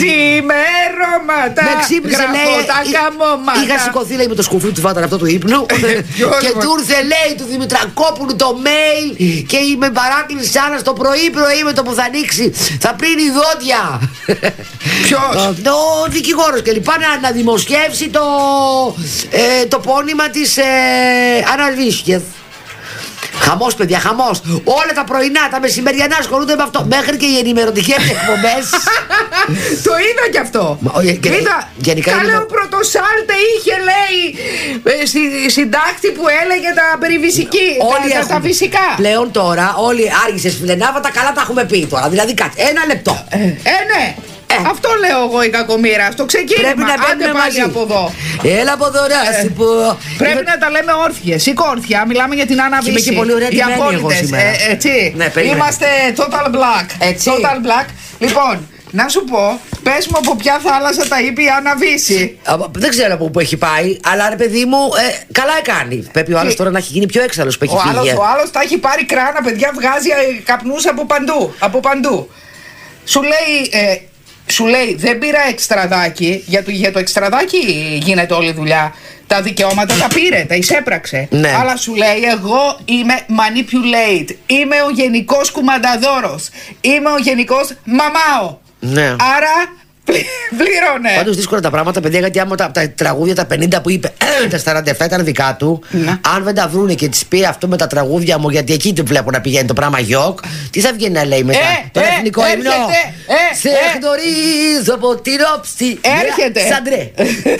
Ξημερώματα. Με ξύπνησε, λέει. Τα καμώματα. Είχα σηκωθεί, λέει, με το σκουφί του φάταν αυτό του ύπνου. Και του ήρθε, λέει, του Δημητρακόπουλου το mail. Και με παράκληση Άννα το πρωί-πρωί με το που θα ανοίξει. Θα πλύνει δόντια. Ποιος? Ο δικηγόρος και λοιπά να δημοσιεύσει το, ε, το πόνημα της ε, Άννα Βίσκεθ. Χαμός, παιδιά, χαμός. Όλα τα πρωινά, τα μεσημεριανά ασχολούνται με αυτό. Μέχρι και οι ενημερωτικές εκπομπές. Το είδα κι αυτό. Είδα. Καλά, ο Πρωτοσάλτε είχε, λέει, στη συντάκτη που έλεγε τα περιβυσική. Όλοι τα, τα φυσικά. Πλέον τώρα, όλοι άργησες φιλενάβα, τα καλά τα έχουμε πει τώρα. Δηλαδή, κάτσε, ένα λεπτό. Ε, ε ναι. Ε. Αυτό λέω εγώ η κακομοίρα. Στο ξεκίνημα. Πρέπει να άντε πάλι μαζί. Από εδώ. Έλα από εδώ, να σου πω. Πρέπει Είμαι... να τα λέμε όρθιε. Σήκω όρθια. Μιλάμε για την Άννα Βύση. Είμαι και πολύ ωραία τιμένη εγώ σήμερα. Ε, έτσι. Ναι, είμαστε total black. Έτσι. Total black. Λοιπόν, να σου πω, πες μου από ποια θάλασσα τα είπε η Άννα Βύση. Δεν ξέρω από πού έχει πάει, αλλά ρε παιδί μου, ε, καλά κάνει. Πρέπει ο άλλος τώρα να έχει γίνει πιο έξαλλος που έχει ο φύγει. Άλλος, ο άλλος τα έχει πάρει κράνα, παιδιά, βγάζει καπνούς από παντού. Από παντού. Σου λέει. Ε, Σου λέει δεν πήρα εξτραδάκι. Για το, για το εξτραδάκι γίνεται όλη η δουλειά. Τα δικαιώματα τα πήρε, τα εισέπραξε. Ναι. Αλλά σου λέει εγώ είμαι manipulate. Είμαι ο γενικός κουμανταδόρος. Είμαι ο γενικός μαμάο. Ναι. Άρα πλήρωνε. Πάντως δύσκολα τα πράγματα, παιδιά, γιατί άμα τα, τα τραγούδια τα πενήντα που είπε, τα σαράντα επτά ήταν δικά του. Ναι. Αν δεν τα βρούνε και τις πει αυτό με τα τραγούδια μου, γιατί εκεί του βλέπω να πηγαίνει το πράγμα γιοκ, τι θα βγαίνει να λέει μετά? Ε, το ε, εθνικό ύμνο. Ε, σε ε, γνωρίζω από την όψη. Έρχεται. Σαντρέ.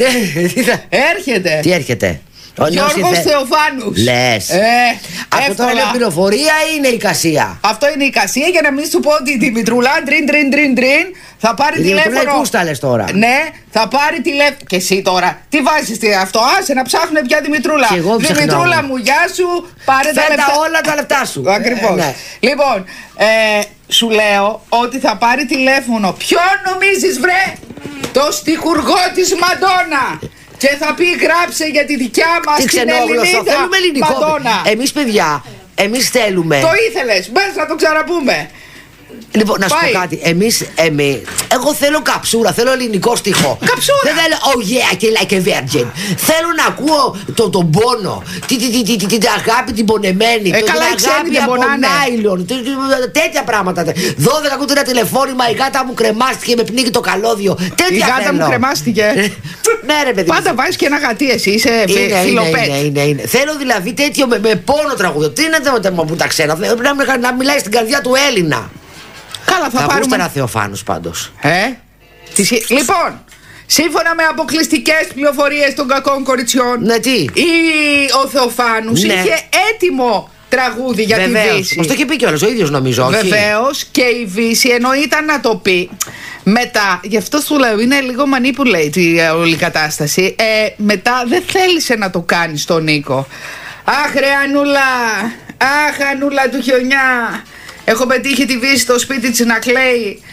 Έρχεται. Τι έρχεται? Γιώργος Θεοφάνους. Λες. Ε, αυτό τώρα είναι πληροφορία ή είναι η εικασία? Αυτό είναι η εικασία, για να μην σου πω ότι η Δημητρούλα τρίν τρίν τρίν τρίν θα πάρει η τηλέφωνο. Δημητρούλα κούστα λες τώρα. Ναι, θα πάρει τηλέφωνο. Και εσύ τώρα, τι βάζεις αυτό? Άσε να ψάχνουν πια Δημητρούλα. Και εγώ ψαχνώ. Δημητρούλα μου, γεια σου. Πάρε Φέτα τα λεπτά. όλα τα λεπτά σου. Ακριβώς. Ε, ναι. Λοιπόν, ε, σου λέω ότι θα πάρει τηλέφωνο. Ποιον νομίζεις, βρε? Το στιχουργό της Μαντόνα. Και θα πει γράψε για τη δικιά μας τι την Ελληνίδα. Θέλουμε ελληνικό. Μαντόνα. Εμείς, παιδιά, εμείς θέλουμε. Το ήθελες, μπες να το ξαναπούμε. Λοιπόν, να σου πω κάτι. Εμείς, εμείς, εγώ θέλω καψούρα, θέλω ελληνικό στιχό. Καψούρα! Δεν θέλω, oh yeah, και like a virgin. Θέλω να ακούω το, τον πόνο, την, την, την, την, την αγάπη την πονεμένη, ε, το, καλά, την αγάπη από νάιλον, τέτοια πράγματα. δώδεκα ακούτε ένα τηλεφώνημα, η γάτα μου κρεμάστηκε, με πνίγει το καλώδιο. Τέτοια η γάτα θέλω. μου κρεμάστηκε. Ναι, ρε παιδί. Πάντα βάζεις και ένα γατί, εσύ είσαι φιλοπέτ. Είναι, είναι, είναι. Θέλω δηλαδή τέτοιο με, με πόνο τραγούδιο. Τι είναι το μου τα ξένα, να, να μιλάει στην καρδιά του Έλληνα. Καλά, θα, θα πάρουμε ένα Θεοφάνους πάντως. Ε, τι... Λοιπόν, σύμφωνα με αποκλειστικές πληροφορίες των κακών κοριτσιών, ναι, τι? Η... ο Θεοφάνους ναι. είχε έτοιμο τραγούδι για Βεβαίως. τη Βύση. Μας το είχε πει κιόλας ο ίδιος, νομίζω. Βεβαίως, και η Βύση ενώ ήταν να το πει μετά, γι' αυτό σου λέω είναι λίγο manipulate η όλη κατάσταση, ε, μετά δεν θέλησε να το κάνει στον Νίκο. Αχ ρε Ανούλα, αχ Ανούλα του χιονιά, έχω πετύχει τη Βύση στο σπίτι της να κλαίει.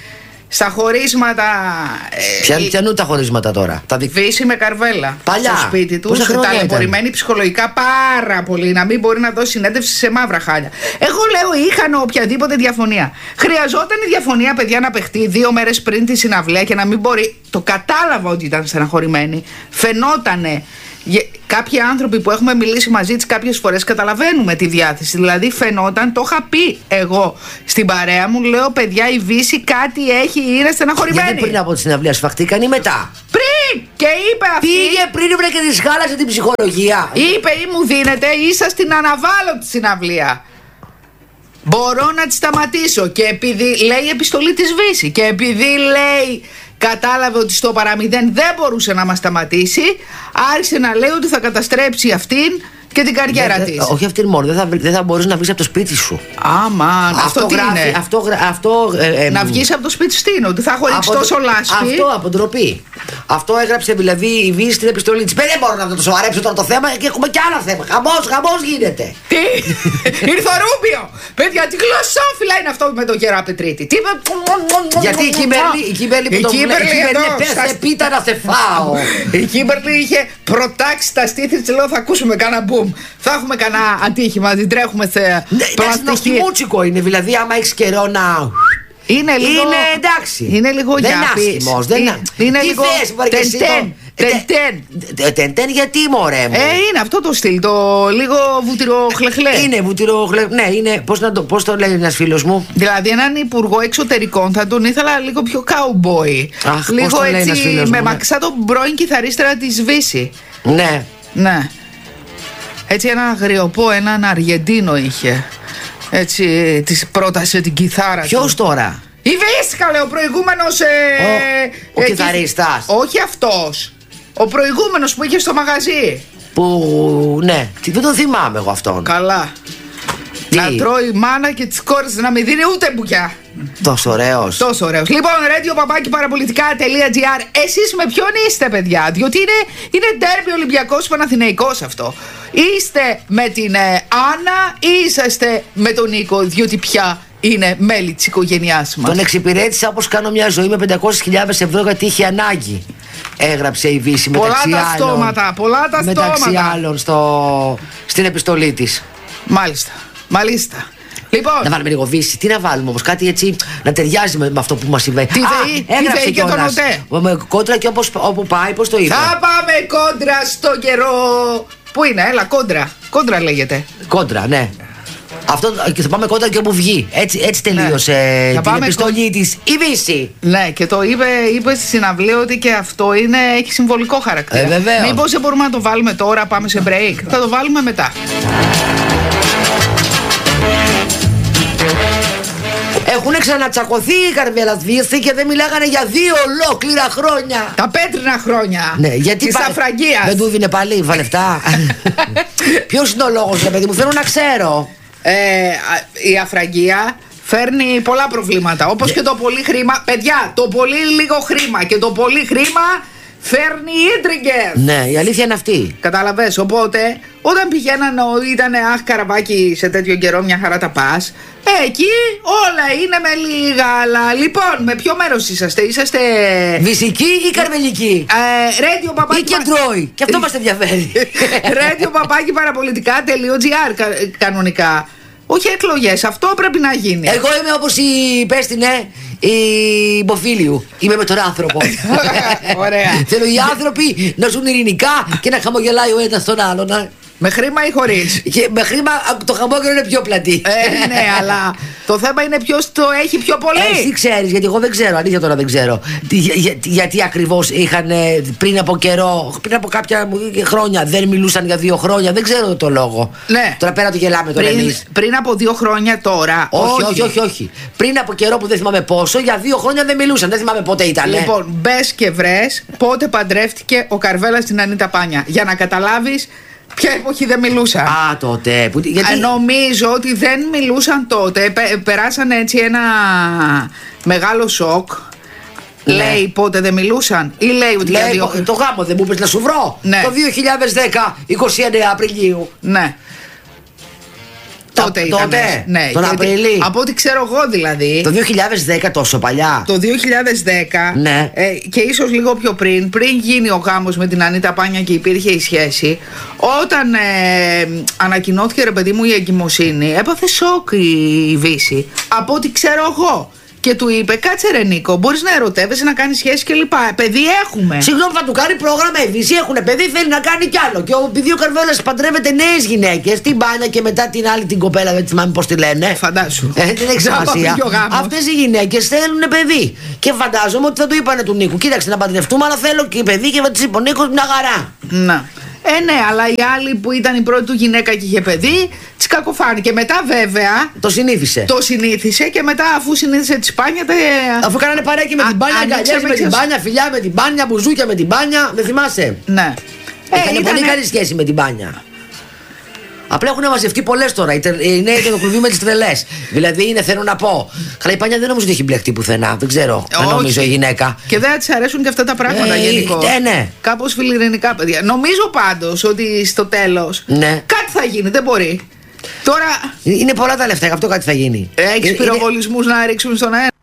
στα χωρίσματα. Ποια, ε, πιανούν τα χωρίσματα τώρα? Τα δι... Βύση με καρβέλα. Παλιά. Στο σπίτι του. Ταλαιπωρημένη ψυχολογικά πάρα πολύ. Να μην μπορεί να δώσει συνέντευξη σε μαύρα χάλια. Εγώ λέω είχαν οποιαδήποτε διαφωνία. Χρειαζόταν η διαφωνία, παιδιά, να παιχτεί δύο μέρες πριν τη συναυλία και να μην μπορεί. Το κατάλαβα ότι ήταν στεναχωρημένοι. Φαινότανε. Κάποιοι άνθρωποι που έχουμε μιλήσει μαζί τις κάποιες φορές καταλαβαίνουμε τη διάθεση. Δηλαδή φαινόταν, το είχα πει εγώ στην παρέα μου, λέω παιδιά η Βύση κάτι έχει, είναι στεναχωρημένη. Γιατί πριν από τη συναυλία σφαχτήκαν ή μετά? Πριν! Και είπε αυτή. Πήγε πριν βρε και της χάλασε την ψυχολογία. Είπε ή μου δίνετε ή σας την αναβάλω τη συναυλία. Μπορώ να τη σταματήσω. Και επειδή λέει η επιστολή της Βύση και επειδή λέει κατάλαβε ότι στο παραμηδέν δεν μπορούσε να μας σταματήσει, άρχισε να λέει ότι θα καταστρέψει αυτήν και την καριέρα της. Όχι αυτήν μόνο, δεν θα, δεν θα μπορείς να βγεις από το σπίτι σου. Άμα, αυτό, αυτό τι γράφει, είναι. Αυτό, αυτό, ε, ε, να βγεις από το σπίτι σου τι είναι, ότι θα χωρίξει τόσο λάσπη. Αυτό από ντροπή. Αυτό έγραψε δηλαδή η Βύση στην επιστολή της. Δεν μπορώ να το σοβαρέψω τώρα το θέμα και έχουμε και άλλα θέματα. Χαμός, χαμός γίνεται. Τι, ήρθε ο Ρούμπιο. Παιδιά, τι γλωσσόφυλλα είναι αυτό με τον Γερά Πετρίτη. Τι είπε. Γιατί η Κίμπερλι, η Κίμπερλι που το βλέπει, πέστε πίτα να σε φάω. Η Κίμπερλι είχε προτάξει τα στήθη της, λέω θα ακούσουμε κάνα μπουμ. Θα έχουμε κανένα ατύχημα, την τρέχουμε σε πλαστική. Μούτσικο είναι, δηλαδή άμα έχεις καιρό να... Είναι λίγο... Είναι εντάξει. Είναι λίγο δεν είναι άσχημος. Δεν είναι, είναι λίγο... Τεντέν. Τεντέν. Τεντέν γιατί μωρέ μου. Ε, είναι αυτό το στυλ, το λίγο βουτυροχλεχλέ. Είναι βουτυροχλεχλέ. Ναι, είναι, πώς, να το, πώς το λέει ένας φίλος μου. Δηλαδή έναν υπουργό εξωτερικών θα τον ήθελα λίγο πιο cowboy. Αχ, λίγο πώς το λέει ένας φίλος μου. Με μαξά τον πρώην κιθαρίστρα της Βύση. Ναι. Ναι. Έτσι έναν αγριοπό, έναν Αργεντίνο είχε. Έτσι της πρότασε την κιθάρα. Ποιος του. Τώρα? Η Βύσκα λέει, ο προηγούμενος... Ε, ο ο ε, κιθαρίστας. Όχι αυτός. Ο προηγούμενος που είχε στο μαγαζί. Που... ναι. Δεν τον θυμάμαι εγώ αυτόν. Καλά. Τι? Να τρώει μάνα και τις κόρες να μην δίνει ούτε μπουκιά. Τόσο ωραίος. Τόσο ωραίος. Λοιπόν, radio παπάκι παραπολιτικά τελεία τζι άρ. Εσείς με ποιον είστε, παιδιά? Διότι είναι, είναι ντέρμπι Ολυμπιακός Παναθηναϊκός αυτό. Είστε με την ε, Άννα ή είσαστε με τον Νίκο? Διότι πια είναι μέλη της οικογένειάς μας. Τον εξυπηρέτησα όπως κάνω μια ζωή με πεντακόσιες χιλιάδες ευρώ γιατί είχε ανάγκη. Έγραψε η Βύση μεταξύ πολλά τα άλλων. Στόματα, πολλά τα μεταξύ στόματα. άλλων στο, στην επιστολή της. Μάλιστα. Μάλιστα. Λοιπόν. Να βάλουμε λίγο Βύση. Τι να βάλουμε όμως, κάτι έτσι να ταιριάζει με, με αυτό που μας συμβαίνει. Τι ΔΕΗ, έγραψε και τον ΟΤΕ. Με κόντρα και όπως, όπου πάει, πώς το είπε. Θα πάμε κόντρα στο καιρό. Πού είναι, έλα, κόντρα. Κόντρα λέγεται. Κόντρα, ναι. Αυτό, και θα πάμε κόντρα και όπου βγει. Έτσι, έτσι τελείωσε ναι. την επιστολή κο... της η Βύση. Ναι, και το είπε, είπε στη συναυλία ότι και αυτό είναι, έχει συμβολικό χαρακτήρα. Ε, βεβαίως. Μήπως δεν μπορούμε να το βάλουμε τώρα, πάμε σε break. Θα το βάλουμε μετά. Έχουν ξανατσακωθεί οι Καρβελασβίοι και δεν μιλάγανε για δύο ολόκληρα χρόνια. Τα πέτρινα χρόνια. Ναι, γιατί της πα... Αφραγίας. Δεν του δίνε πάλι βαλευτά. Ποιος είναι ο λόγος, ρε παιδί μου, θέλω να ξέρω. Ε, η Αφραγία φέρνει πολλά προβλήματα. Όπως yeah. και το πολύ χρήμα. Παιδιά, το πολύ λίγο χρήμα και το πολύ χρήμα φέρνει ίντριγκες. Ναι, η αλήθεια είναι αυτή. Καταλαβες, οπότε όταν πηγαίναν ήταν αχ Καραβάκι σε τέτοιο καιρό μια χαρά τα πας. Ε, εκεί όλα είναι με λίγα αλλά. Λοιπόν, με ποιο μέρος είσαστε? Είσαστε Βυσική ή Καρμελική? ε, Radio παπάκι ή Κεντρώη? Και αυτό μας ενδιαφέρει. Radio παπάκι παραπολιτικά τελεία τζι άρ κα, κανονικά. Όχι εκλογές, αυτό πρέπει να γίνει. Εγώ είμαι όπως η πέστηνε η Μποφίλιου. Είμαι με τον άνθρωπο. Ωραία. Θέλω οι άνθρωποι να ζουν ειρηνικά και να χαμογελάει ο ένας τον άλλον. Με χρήμα ή χωρίς? Και με χρήμα το χαμόγελο είναι πιο πλατή. Ε, ναι, αλλά το θέμα είναι ποιος το έχει πιο πολύ. Εσύ ξέρεις, γιατί εγώ δεν ξέρω, αλήθεια τώρα δεν ξέρω. Για, για, γιατί ακριβώς είχαν πριν από καιρό, πριν από κάποια χρόνια δεν μιλούσαν για δύο χρόνια, δεν ξέρω το λόγο. Ναι. Τώρα πέρα το γελάμε τώρα πριν, εμείς. Πριν από δύο χρόνια τώρα. Όχι, όχι, όχι, όχι. Πριν από καιρό που δεν θυμάμαι πόσο, για δύο χρόνια δεν μιλούσαν, δεν θυμάμαι πότε ήταν. Λοιπόν, μπες και βρες πότε παντρεύτηκε ο Καρβέλας στην Ανίτα Πάνια. Για να καταλάβεις. Ποια εποχή δεν μιλούσαν? Α, τότε. Που, γιατί... Νομίζω ότι δεν μιλούσαν τότε. Πε, περάσαν έτσι ένα μεγάλο σοκ. Ναι. Λέει πότε δεν μιλούσαν ή λέει ότι λέει, δύο... το, το γάμο δεν μου είπες να σου βρω. Ναι. Το δύο χιλιάδες δέκα, είκοσι εννέα Απριλίου. Ναι. Τότε ήταν. Τότε, ναι, τον Απρίλη. Από ό,τι ξέρω εγώ δηλαδή. Το δύο χιλιάδες δέκα, τόσο παλιά. Το δύο χιλιάδες δέκα. Ναι. Ε, και ίσως λίγο πιο πριν, πριν γίνει ο γάμος με την Ανίτα Πάνια και υπήρχε η σχέση, όταν ε, ανακοινώθηκε ρε παιδί μου η εγκυμοσύνη, έπαθε σοκ η, η Βύση. Από ό,τι ξέρω εγώ. Και του είπε, κάτσε ρε Νίκο, μπορείς να ερωτεύεσαι, να κάνεις σχέση κλπ. Παιδί έχουμε. Συγγνώμη, θα του κάνει πρόγραμμα η Βύση. Έχουν παιδί, θέλει να κάνει κι άλλο. Και επειδή ο Καρβέλας παντρεύεται νέες γυναίκες, την Πάνια και μετά την άλλη την κοπέλα, δεν θυμάμαι πώς τη λένε. Φαντάσου. Ε, δεν έχει σημασία. Αυτές οι γυναίκες θέλουν παιδί. Και φαντάζομαι ότι θα του είπανε του Νίκου, κοίταξε να παντρευτούμε, αλλά θέλω και παιδί. Και τη είπε ο Νίκος, μια χαρά. Να. Ε, ναι, αλλά η άλλη που ήταν η πρώτη του γυναίκα και είχε παιδί, της κακοφάνηκε. Μετά βέβαια. Το συνήθισε. Το συνήθισε και μετά, αφού συνήθισε τη Πάνια. Τε... Αφού κάνανε παρέκει με την Πάνια, αγκαλιές με την Πάνια, φιλιά με την Πάνια, μπουζούκια με την Πάνια. Δεν θυμάσαι. Ναι. Είχανε πολύ καλή σχέση με την Πάνια. Απλά έχουν μαζευτεί πολλές τώρα. Οι νέοι το κλουβί με τις τρελές. Δηλαδή είναι, θέλω να πω. Καλά, η Πάνια δεν νομίζω ότι έχει μπλεχτεί πουθενά. Δεν ξέρω. Δεν νομίζω η γυναίκα. Και δεν της αρέσουν και αυτά τα πράγματα ε, γενικώς. Ναι, ναι. Κάπως φιλιρινικά παιδιά. Νομίζω πάντως ότι στο τέλος ναι. κάτι θα γίνει. Δεν μπορεί. Τώρα. Είναι πολλά τα λεφτά, γι' αυτό κάτι θα γίνει. Έχεις πυροβολισμούς είναι... να ρίξουμε στον αέρα.